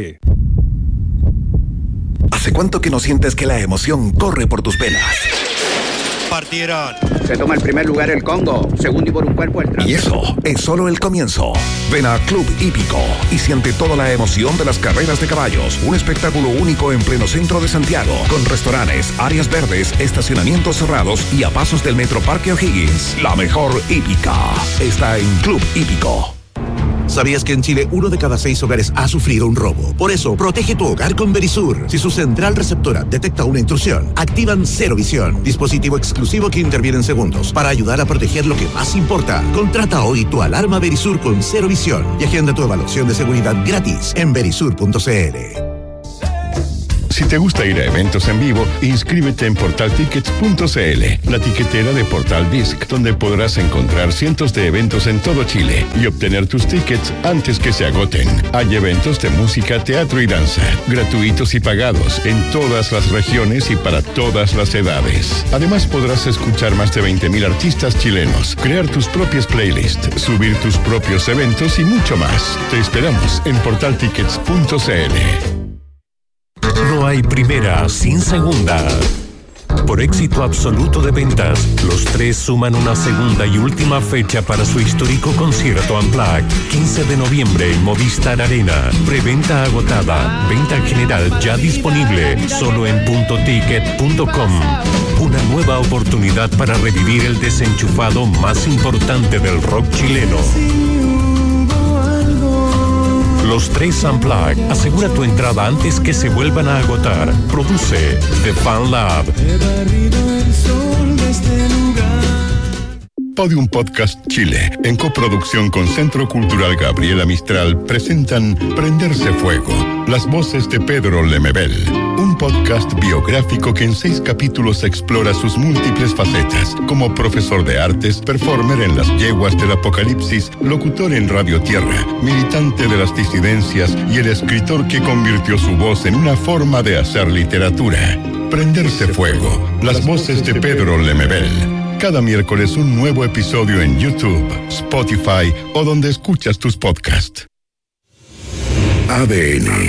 ¿Hace cuánto que no sientes que la emoción corre por tus venas? Partieron. Se toma el primer lugar el Congo, segundo y por un cuerpo el Trans. Y eso es solo el comienzo. Ven a Club Hípico y siente toda la emoción de las carreras de caballos. Un espectáculo único en pleno centro de Santiago, con restaurantes, áreas verdes, estacionamientos cerrados y a pasos del Metro Parque O'Higgins. La mejor hípica está en Club Hípico. ¿Sabías que en Chile 1 de cada 6 hogares ha sufrido un robo? Por eso, protege tu hogar con Verisur. Si su central receptora detecta una intrusión, activan Cero Visión, dispositivo exclusivo que interviene en segundos para ayudar a proteger lo que más importa. Contrata hoy tu alarma Verisur con Cero Visión y agenda tu evaluación de seguridad gratis en verisur.cl. Si te gusta ir a eventos en vivo, inscríbete en portaltickets.cl, la tiquetera de Portal Disc, donde podrás encontrar cientos de eventos en todo Chile y obtener tus tickets antes que se agoten. Hay eventos de música, teatro y danza, gratuitos y pagados, en todas las regiones y para todas las edades. Además, podrás escuchar más de 20.000 artistas chilenos, crear tus propias playlists, subir tus propios eventos y mucho más. Te esperamos en portaltickets.cl. No hay primera sin segunda. Por éxito absoluto de ventas, los Tres suman una segunda y última fecha para su histórico concierto Unplugged. 15 de noviembre en Movistar Arena. Preventa agotada. Venta general ya disponible. Solo en puntoticket.com. Una nueva oportunidad para revivir el desenchufado más importante del rock chileno. Los Tres Unplugged. Asegura tu entrada antes que se vuelvan a agotar. Produce The Fan Lab. Podium Podcast Chile, en coproducción con Centro Cultural Gabriela Mistral, presentan Prenderse Fuego, las voces de Pedro Lemebel, un podcast biográfico que en 6 capítulos explora sus múltiples facetas, como profesor de artes, performer en las yeguas del apocalipsis, locutor en Radio Tierra, militante de las disidencias y el escritor que convirtió su voz en una forma de hacer literatura. Prenderse Fuego, las voces de Pedro Lemebel. Cada miércoles un nuevo episodio en YouTube, Spotify o donde escuchas tus podcasts. ADN.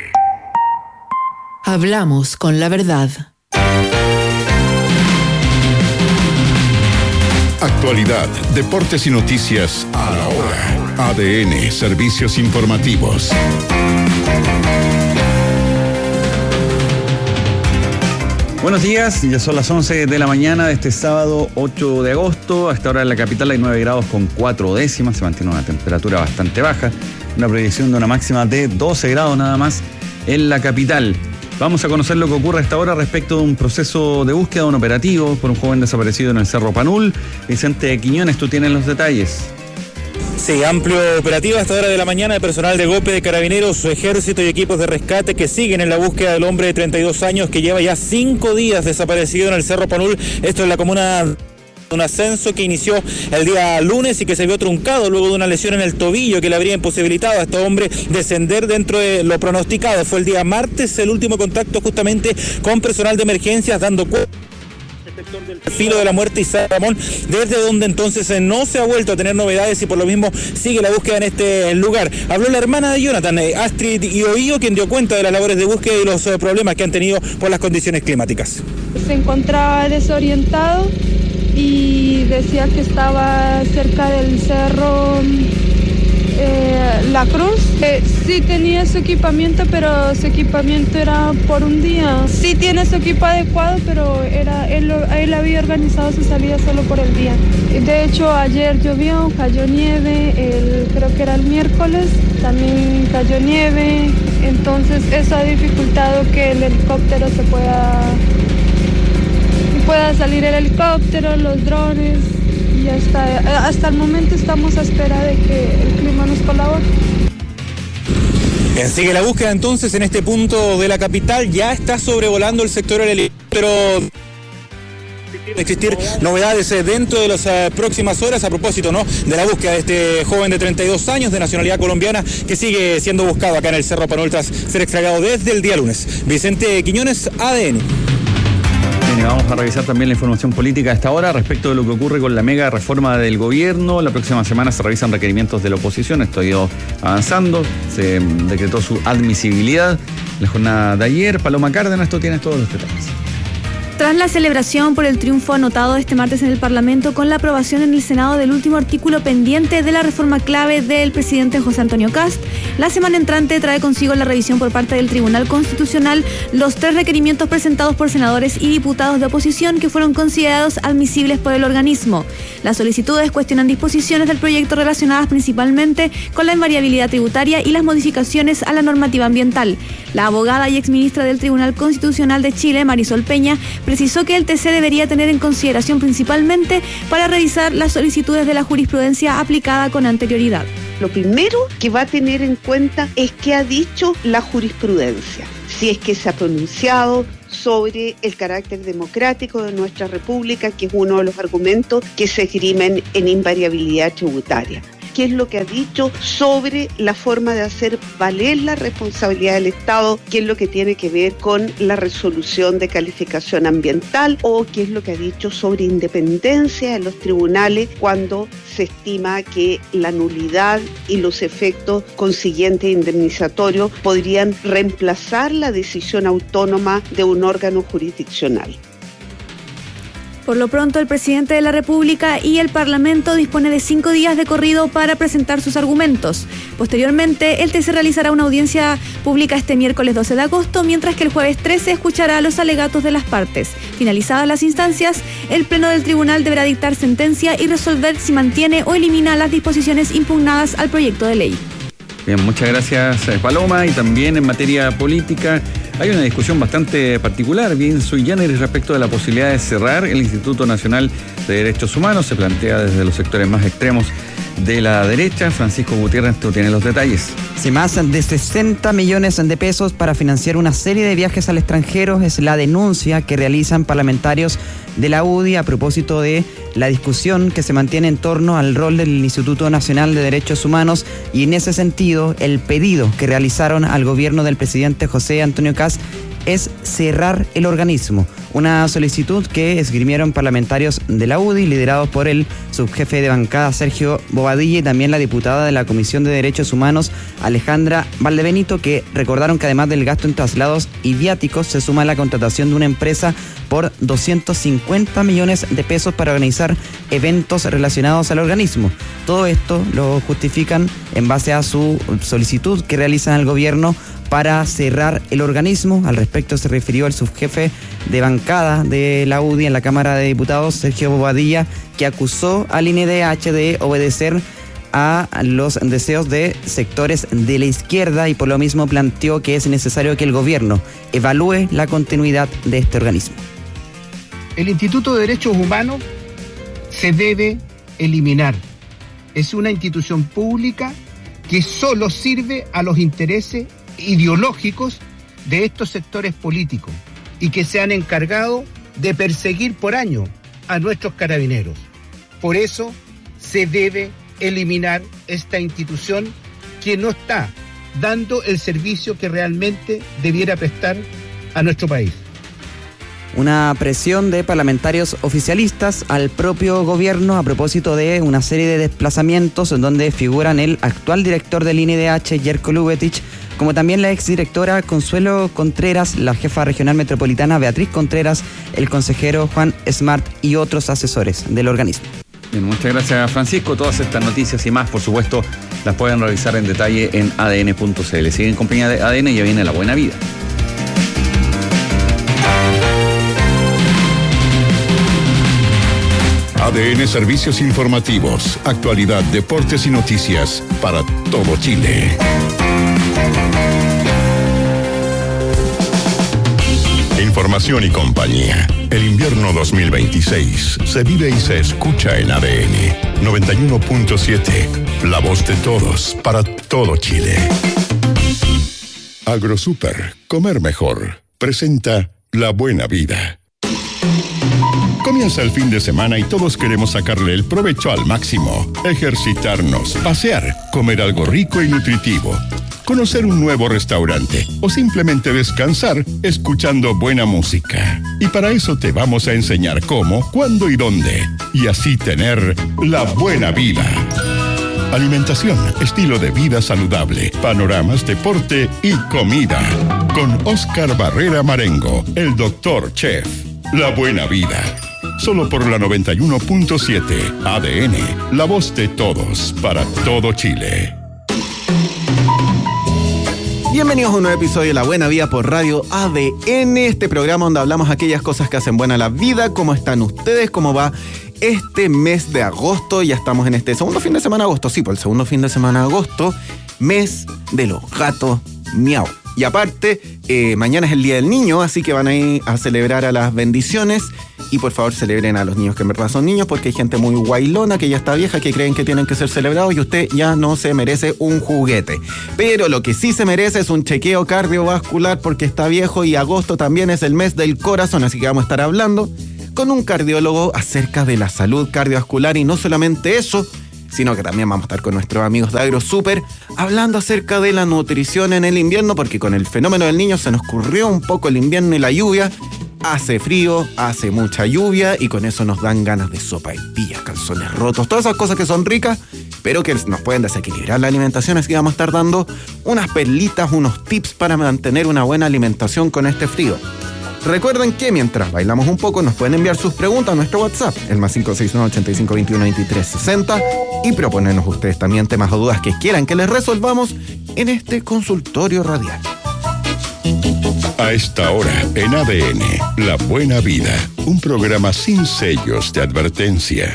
Hablamos con la verdad. Actualidad, deportes y noticias a la hora. ADN, servicios informativos. Buenos días, ya son las 11 de la mañana de este sábado 8 de agosto. A esta hora en la capital hay 9 grados con 4 décimas, se mantiene una temperatura bastante baja, una proyección de una máxima de 12 grados nada más en la capital. Vamos a conocer lo que ocurre a esta hora respecto de un proceso de búsqueda, un operativo por un joven desaparecido en el Cerro Panul. Vicente Quiñones, tú tienes los detalles. Sí, amplio operativo hasta hora de la mañana de personal de GOPE, de Carabineros, su ejército y equipos de rescate que siguen en la búsqueda del hombre de 32 años que lleva ya 5 días desaparecido en el Cerro Panul. Esto es la comuna de un ascenso que inició el día lunes y que se vio truncado luego de una lesión en el tobillo que le habría imposibilitado a este hombre descender dentro de lo pronosticado. Fue el día martes el último contacto justamente con personal de emergencias dando cuenta del filo de la muerte y San Ramón, desde donde entonces no se ha vuelto a tener novedades y por lo mismo sigue la búsqueda en este lugar. Habló la hermana de Jonathan, Astrid Ioio, quien dio cuenta de las labores de búsqueda y los problemas que han tenido por las condiciones climáticas. Se encontraba desorientado y decía que estaba cerca del cerro La Cruz. Sí tenía su equipamiento, pero su equipamiento era por un día. Sí tiene su equipo adecuado, pero él había organizado su salida solo por el día. De hecho, ayer llovió, cayó nieve, creo que era el miércoles, también cayó nieve. Entonces eso ha dificultado que el helicóptero pueda salir el helicóptero, los drones. Y hasta el momento estamos a espera de que el clima nos colabore. Sigue la búsqueda entonces en este punto de la capital. Ya está sobrevolando el sector del helicóptero. Existir novedades dentro de las próximas horas a propósito, ¿no?, de la búsqueda de este joven de 32 años de nacionalidad colombiana que sigue siendo buscado acá en el Cerro Panul tras ser extraviado desde el día lunes. Vicente Quiñones, ADN. Bien, y vamos a revisar también la información política a esta hora respecto de lo que ocurre con la mega reforma del gobierno. La próxima semana se revisan requerimientos de la oposición. Esto ha ido avanzando. Se decretó su admisibilidad la jornada de ayer. Paloma Cárdenas, tú tienes todos los detalles. Tras la celebración por el triunfo anotado este martes en el Parlamento con la aprobación en el Senado del último artículo pendiente de la reforma clave del presidente José Antonio Kast, la semana entrante trae consigo la revisión por parte del Tribunal Constitucional los 3 requerimientos presentados por senadores y diputados de oposición que fueron considerados admisibles por el organismo. Las solicitudes cuestionan disposiciones del proyecto relacionadas principalmente con la invariabilidad tributaria y las modificaciones a la normativa ambiental. La abogada y exministra del Tribunal Constitucional de Chile, Marisol Peña, precisó que el TC debería tener en consideración principalmente para revisar las solicitudes de la jurisprudencia aplicada con anterioridad. Lo primero que va a tener en cuenta es qué ha dicho la jurisprudencia, si es que se ha pronunciado sobre el carácter democrático de nuestra república, que es uno de los argumentos que se esgrimen en invariabilidad tributaria. ¿Qué es lo que ha dicho sobre la forma de hacer valer la responsabilidad del Estado? ¿Qué es lo que tiene que ver con la resolución de calificación ambiental? ¿O qué es lo que ha dicho sobre independencia de los tribunales cuando se estima que la nulidad y los efectos consiguientes indemnizatorios podrían reemplazar la decisión autónoma de un órgano jurisdiccional? Por lo pronto, el presidente de la República y el Parlamento dispone de 5 días de corrido para presentar sus argumentos. Posteriormente, el TC realizará una audiencia pública este miércoles 12 de agosto, mientras que el jueves 13 escuchará los alegatos de las partes. Finalizadas las instancias, el Pleno del Tribunal deberá dictar sentencia y resolver si mantiene o elimina las disposiciones impugnadas al proyecto de ley. Bien, muchas gracias, Paloma. Y también en materia política hay una discusión bastante particular, bien sui generis, respecto de la posibilidad de cerrar el Instituto Nacional de Derechos Humanos. Se plantea desde los sectores más extremos de la derecha. Francisco Gutiérrez, tú tienes los detalles. Sí, más de 60 millones de pesos para financiar una serie de viajes al extranjero es la denuncia que realizan parlamentarios de la UDI a propósito de la discusión que se mantiene en torno al rol del Instituto Nacional de Derechos Humanos, y en ese sentido el pedido que realizaron al gobierno del presidente José Antonio Kast es cerrar el organismo. Una solicitud que esgrimieron parlamentarios de la UDI, liderados por el subjefe de bancada Sergio Bobadilla y también la diputada de la Comisión de Derechos Humanos Alejandra Valdebenito, que recordaron que además del gasto en traslados y viáticos se suma la contratación de una empresa por 250 millones de pesos para organizar eventos relacionados al organismo. Todo esto lo justifican en base a su solicitud que realizan al gobierno para cerrar el organismo. Al respecto se refirió el subjefe de bancada de la UDI en la Cámara de Diputados, Sergio Bobadilla, que acusó al INDH de obedecer a los deseos de sectores de la izquierda y por lo mismo planteó que es necesario que el gobierno evalúe la continuidad de este organismo. El Instituto de Derechos Humanos se debe eliminar. Es una institución pública que solo sirve a los intereses ideológicos de estos sectores políticos y que se han encargado de perseguir por años a nuestros carabineros. Por eso se debe eliminar esta institución que no está dando el servicio que realmente debiera prestar a nuestro país. Una presión de parlamentarios oficialistas al propio gobierno a propósito de una serie de desplazamientos en donde figuran el actual director del INDH, Jerko Lubetich, como también la exdirectora Consuelo Contreras, la jefa regional metropolitana Beatriz Contreras, el consejero Juan Smart y otros asesores del organismo. Bien, muchas gracias, Francisco. Todas estas noticias y más, por supuesto, las pueden revisar en detalle en adn.cl. Siguen en compañía de ADN y ya viene La Buena Vida. ADN Servicios Informativos, actualidad, deportes y noticias para todo Chile. Información y compañía. El invierno 2026 se vive y se escucha en ADN 91.7. La voz de todos para todo Chile. AgroSuper, comer mejor, presenta La Buena Vida. Comienza el fin de semana y todos queremos sacarle el provecho al máximo. Ejercitarnos, pasear, comer algo rico y nutritivo, conocer un nuevo restaurante o simplemente descansar escuchando buena música. Y para eso te vamos a enseñar cómo, cuándo y dónde. Y así tener la buena vida. Alimentación, estilo de vida saludable, panoramas, deporte y comida. Con Oscar Barrera Marengo, el Dr. Chef. La buena vida. Solo por la 91.7 ADN, la voz de todos para todo Chile. Bienvenidos a un nuevo episodio de La Buena Vida por Radio ADN, este programa donde hablamos aquellas cosas que hacen buena la vida. ¿Cómo están ustedes? ¿Cómo va este mes de agosto? Ya estamos en este segundo fin de semana de agosto. Sí, por el segundo fin de semana de agosto, mes de los gatos miau. Y aparte, mañana es el Día del Niño, así que van a ir a celebrar a las bendiciones. Y por favor celebren a los niños que en verdad son niños, porque hay gente muy guailona que ya está vieja, que creen que tienen que ser celebrados y usted ya no se merece un juguete. Pero lo que sí se merece es un chequeo cardiovascular, porque está viejo, y agosto también es el mes del corazón, así que vamos a estar hablando con un cardiólogo acerca de la salud cardiovascular. Y no solamente eso, sino que también vamos a estar con nuestros amigos de AgroSuper hablando acerca de la nutrición en el invierno, porque con el fenómeno del Niño se nos corrió un poco el invierno y la lluvia. Hace frío, hace mucha lluvia y con eso nos dan ganas de sopaipillas, calzones rotos, todas esas cosas que son ricas, pero que nos pueden desequilibrar la alimentación. Así que vamos a estar dando unas perlitas, unos tips para mantener una buena alimentación con este frío. Recuerden que mientras bailamos un poco nos pueden enviar sus preguntas a nuestro WhatsApp, el más 569-8521-2360, y proponernos ustedes también temas o dudas que quieran que les resolvamos en este consultorio radial. A esta hora, en ADN, La Buena Vida, un programa sin sellos de advertencia.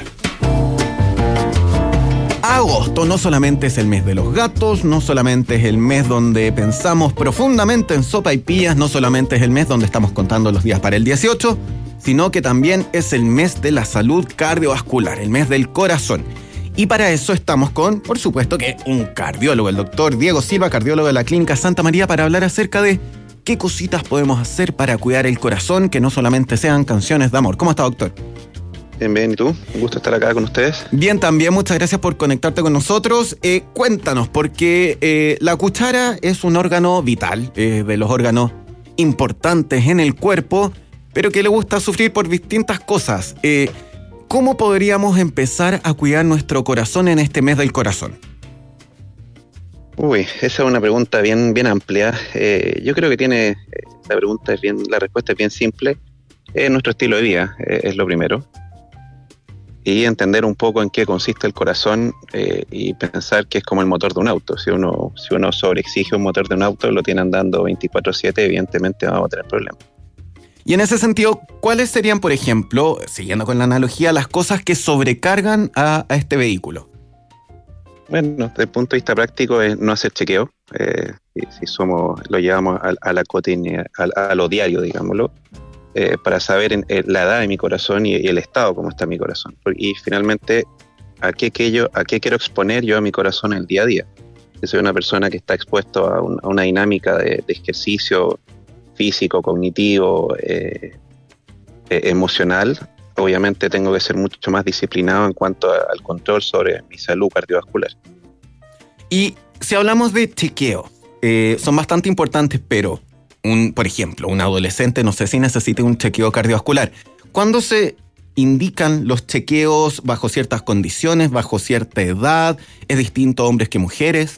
Agosto no solamente es el mes de los gatos, no solamente es el mes donde pensamos profundamente en sopaipillas, no solamente es el mes donde estamos contando los días para el 18, sino que también es el mes de la salud cardiovascular, el mes del corazón. Y para eso estamos con, por supuesto, que un cardiólogo, el doctor Diego Silva, cardiólogo de la Clínica Santa María, para hablar acerca de qué cositas podemos hacer para cuidar el corazón, que no solamente sean canciones de amor. ¿Cómo está, doctor? Bien, ¿y tú? Un gusto estar acá con ustedes. Bien, también, muchas gracias por conectarte con nosotros. Cuéntanos, porque la cuchara es un órgano vital, de los órganos importantes en el cuerpo, pero que le gusta sufrir por distintas cosas. ¿Cómo podríamos empezar a cuidar nuestro corazón en este mes del corazón? Uy, esa es una pregunta bien amplia. Yo creo que la respuesta es bien simple. Nuestro estilo de vida es lo primero. Y entender un poco en qué consiste el corazón y pensar que es como el motor de un auto. Si uno sobreexige un motor de un auto, lo tiene andando 24/7, evidentemente vamos a tener problemas. Y en ese sentido, ¿cuáles serían, por ejemplo, siguiendo con la analogía, las cosas que sobrecargan a este vehículo? Bueno, desde el punto de vista práctico es no hacer chequeo. Lo llevamos a la cotidianidad, a lo diario, digámoslo, para saber la edad de mi corazón y el estado como está mi corazón. Y finalmente, ¿a qué quiero exponer yo a mi corazón el día a día? Si soy una persona que está expuesto a una dinámica de ejercicio físico, cognitivo, emocional, obviamente tengo que ser mucho más disciplinado en cuanto al control sobre mi salud cardiovascular. Y si hablamos de chequeo, son bastante importantes, pero por ejemplo, un adolescente no sé si necesita un chequeo cardiovascular. ¿Cuándo se indican los chequeos bajo ciertas condiciones, bajo cierta edad? ¿Es distinto hombres que mujeres?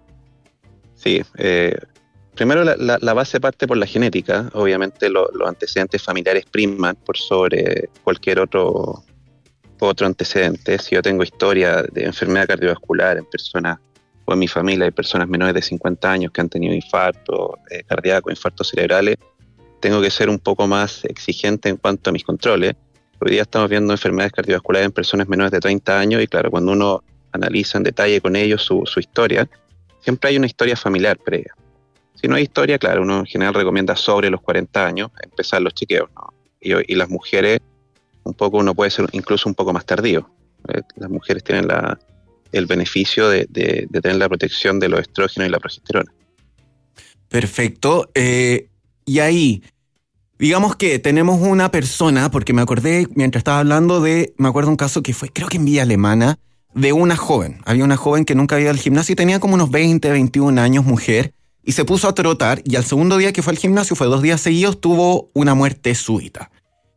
Sí, primero la base parte por la genética. Obviamente los antecedentes familiares priman por sobre cualquier otro antecedente. Si yo tengo historia de enfermedad cardiovascular en personas, o en mi familia hay personas menores de 50 años que han tenido infarto cardíaco, infartos cerebrales, tengo que ser un poco más exigente en cuanto a mis controles. Hoy día estamos viendo enfermedades cardiovasculares en personas menores de 30 años y claro, cuando uno analiza en detalle con ellos su historia, siempre hay una historia familiar previa. Si no hay historia, claro, uno en general recomienda sobre los 40 años empezar los chequeos, ¿no? Y las mujeres, uno puede ser incluso un poco más tardío. Las mujeres tienen el beneficio de tener la protección de los estrógenos y la progesterona. Perfecto. Y ahí, digamos que tenemos una persona, porque me acordé mientras estaba hablando me acuerdo un caso que fue, creo que en Villa Alemana, de una joven. Había una joven que nunca había ido al gimnasio y tenía como unos 20, 21 años, mujer, y se puso a trotar, y al segundo día que fue al gimnasio, fue 2 días seguidos, tuvo una muerte súbita.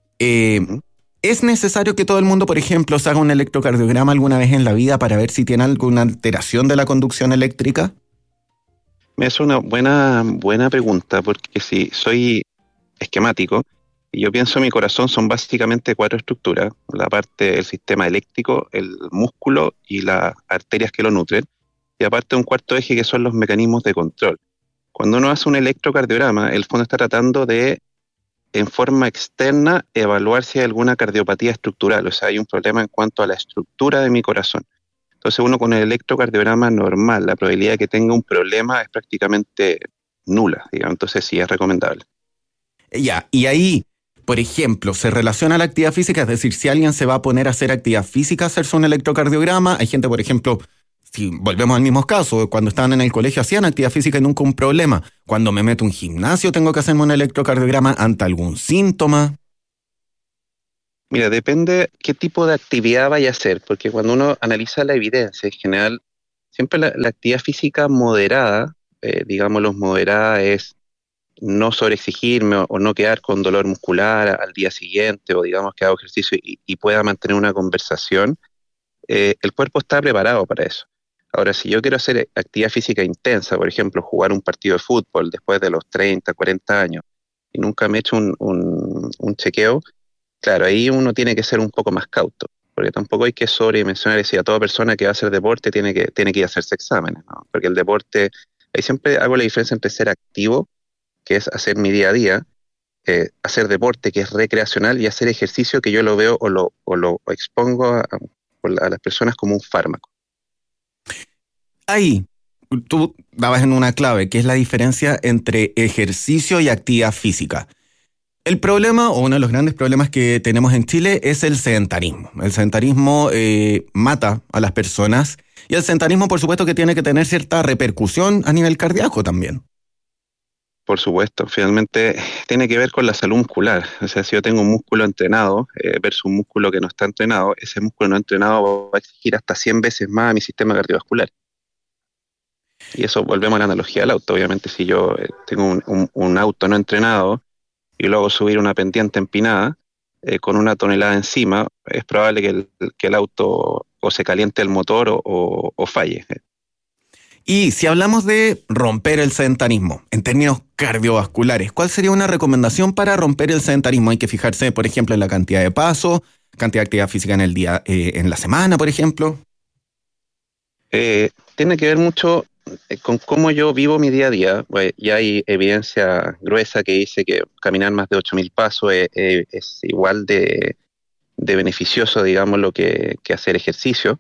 ¿Es necesario que todo el mundo, por ejemplo, se haga un electrocardiograma alguna vez en la vida para ver si tiene alguna alteración de la conducción eléctrica? Es una buena pregunta, porque si soy esquemático, Y yo pienso mi corazón son básicamente 4 estructuras, la parte del sistema eléctrico, el músculo y las arterias que lo nutren, y aparte un cuarto eje que son los mecanismos de control. Cuando uno hace un electrocardiograma, el fondo está tratando de, en forma externa, evaluar si hay alguna cardiopatía estructural, o sea, hay un problema en cuanto a la estructura de mi corazón. Entonces uno con el electrocardiograma normal, la probabilidad de que tenga un problema es prácticamente nula, digamos, entonces sí es recomendable. Ya, y ahí, por ejemplo, se relaciona la actividad física, es decir, si alguien se va a poner a hacer actividad física, hacerse un electrocardiograma, hay gente, por ejemplo, si volvemos al mismo caso, cuando estaban en el colegio hacían actividad física y nunca un problema. Cuando me meto a un gimnasio tengo que hacerme un electrocardiograma ante algún síntoma. Mira, depende qué tipo de actividad vaya a hacer, porque cuando uno analiza la evidencia, en general, siempre la actividad física moderada, digámoslo, moderada es no sobreexigirme o no quedar con dolor muscular al día siguiente, o digamos que hago ejercicio y pueda mantener una conversación, el cuerpo está preparado para eso. Ahora, si yo quiero hacer actividad física intensa, por ejemplo, jugar un partido de fútbol después de los 30, 40 años, y nunca me he hecho un chequeo, claro, ahí uno tiene que ser un poco más cauto, porque tampoco hay que sobredimensionar, decir, a toda persona que va a hacer deporte tiene que ir a hacerse exámenes, ¿no? Porque el deporte, ahí siempre hago la diferencia entre ser activo, que es hacer mi día a día, hacer deporte, que es recreacional, y hacer ejercicio, que yo lo veo o lo expongo a las personas como un fármaco. Ahí, tú dabas en una clave, que es la diferencia entre ejercicio y actividad física. El problema, o uno de los grandes problemas que tenemos en Chile, es el sedentarismo. El sedentarismo mata a las personas, y el sedentarismo, por supuesto, que tiene que tener cierta repercusión a nivel cardíaco también. Por supuesto, finalmente tiene que ver con la salud muscular. O sea, si yo tengo un músculo entrenado versus un músculo que no está entrenado, ese músculo no entrenado va a exigir hasta 100 veces más a mi sistema cardiovascular. Y eso, volvemos a la analogía del auto. Obviamente, si yo tengo un auto no entrenado y luego subir una pendiente empinada con 1 tonelada encima, es probable que el auto o se caliente el motor o falle. Y si hablamos de romper el sedentarismo, en términos cardiovasculares, ¿cuál sería una recomendación para romper el sedentarismo? Hay que fijarse, por ejemplo, en la cantidad de pasos, cantidad de actividad física en el día, en la semana, por ejemplo. Tiene que ver mucho con cómo yo vivo mi día a día. Pues ya hay evidencia gruesa que dice que caminar más de 8.000 pasos es igual de beneficioso, digamos, lo que hacer ejercicio.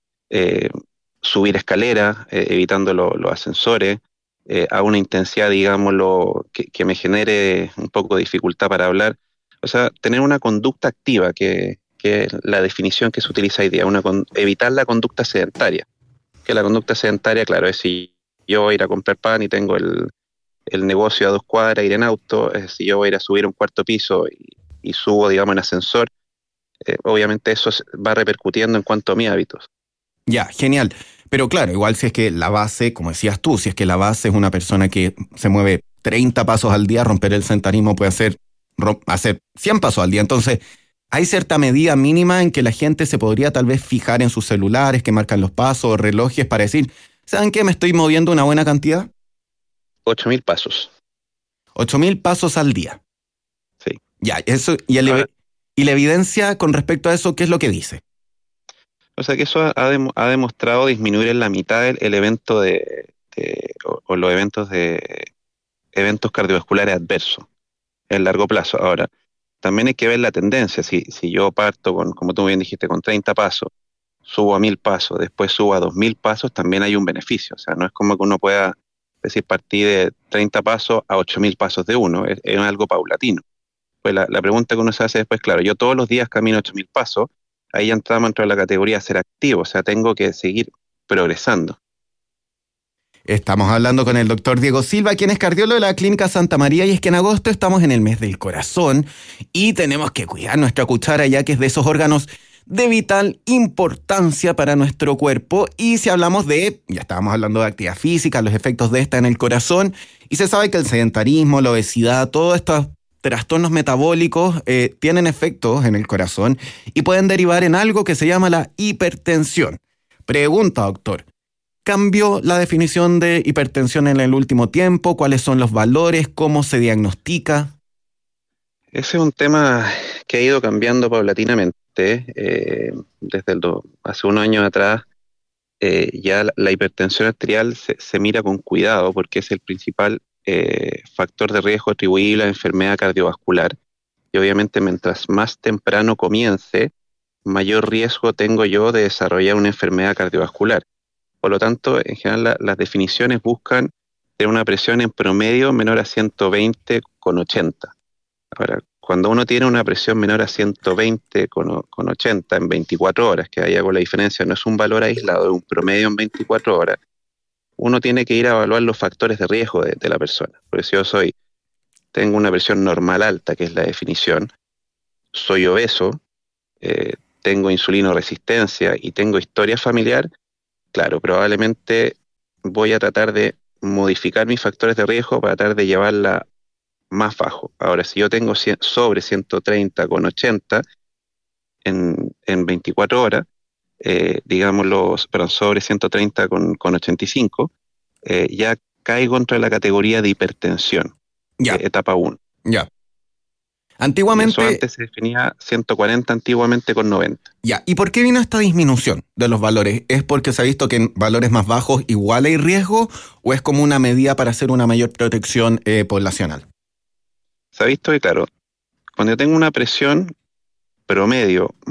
Subir escaleras, evitando los ascensores, a una intensidad, digámoslo, que me genere un poco de dificultad para hablar. O sea, tener una conducta activa, que es la definición que se utiliza hoy día, evitar la conducta sedentaria. Que la conducta sedentaria, claro, es si yo voy a ir a comprar pan y tengo el negocio a 2 cuadras, ir en auto, es si yo voy a ir a subir un 4º piso y subo, digamos, en ascensor, obviamente eso va repercutiendo en cuanto a mis hábitos. Ya, genial. Pero claro, igual si es que la base, como decías tú, si es que la base es una persona que se mueve 30 pasos al día, romper el sedentarismo puede hacer 100 pasos al día. Entonces, hay cierta medida mínima en que la gente se podría tal vez fijar en sus celulares que marcan los pasos o relojes para decir, ¿saben qué? ¿Me estoy moviendo una buena cantidad? 8.000 pasos. 8.000 pasos al día. Sí. Ya, eso, y la evidencia con respecto a eso, ¿qué es lo que dice? O sea que eso ha demostrado disminuir en la mitad el evento o los eventos cardiovasculares adversos en largo plazo. Ahora, también hay que ver la tendencia. Si yo parto como tú bien dijiste, con 30 pasos, subo a 1.000 pasos, después subo a 2.000 pasos, también hay un beneficio. O sea, no es como que uno pueda decir partir de 30 pasos a 8.000 pasos de uno, es algo paulatino. Pues la pregunta que uno se hace después, claro, yo todos los días camino 8.000 pasos, ahí ya entramos dentro de la categoría de ser activo, o sea, tengo que seguir progresando. Estamos hablando con el doctor Diego Silva, quien es cardiólogo de la Clínica Santa María, y es que en agosto estamos en el mes del corazón y tenemos que cuidar nuestra cuchara, ya que es de esos órganos de vital importancia para nuestro cuerpo. Y si hablamos ya estábamos hablando de actividad física, los efectos de esta en el corazón, y se sabe que el sedentarismo, la obesidad, todos estos trastornos metabólicos tienen efectos en el corazón y pueden derivar en algo que se llama la hipertensión. Pregunta, doctor, ¿cambió la definición de hipertensión en el último tiempo? ¿Cuáles son los valores? ¿Cómo se diagnostica? Ese es un tema que ha ido cambiando paulatinamente. Hace unos años atrás, ya la hipertensión arterial se mira con cuidado porque es el principal factor de riesgo atribuible a la enfermedad cardiovascular. Y obviamente mientras más temprano comience, mayor riesgo tengo yo de desarrollar una enfermedad cardiovascular. Por lo tanto, en general las definiciones buscan tener una presión en promedio menor a 120/80. Ahora, cuando uno tiene una presión menor a 120/80 en 24 horas, que ahí hago la diferencia, no es un valor aislado, es un promedio en 24 horas, uno tiene que ir a evaluar los factores de riesgo de la persona. Por eso tengo una presión normal alta, que es la definición, soy obeso, tengo insulinoresistencia y tengo historia familiar, claro, probablemente voy a tratar de modificar mis factores de riesgo para tratar de llevarla más bajo. Ahora, si yo tengo sobre 130/80 en 24 horas, sobre 130/85, ya caigo entre la categoría de hipertensión, etapa 1. Ya. Antiguamente... Eso antes se definía 140 antiguamente con 90. Ya, ¿y por qué vino esta disminución de los valores? ¿Es porque se ha visto que en valores más bajos igual hay riesgo o es como una medida para hacer una mayor protección poblacional? Se ha visto que, claro, cuando yo tengo una presión promedio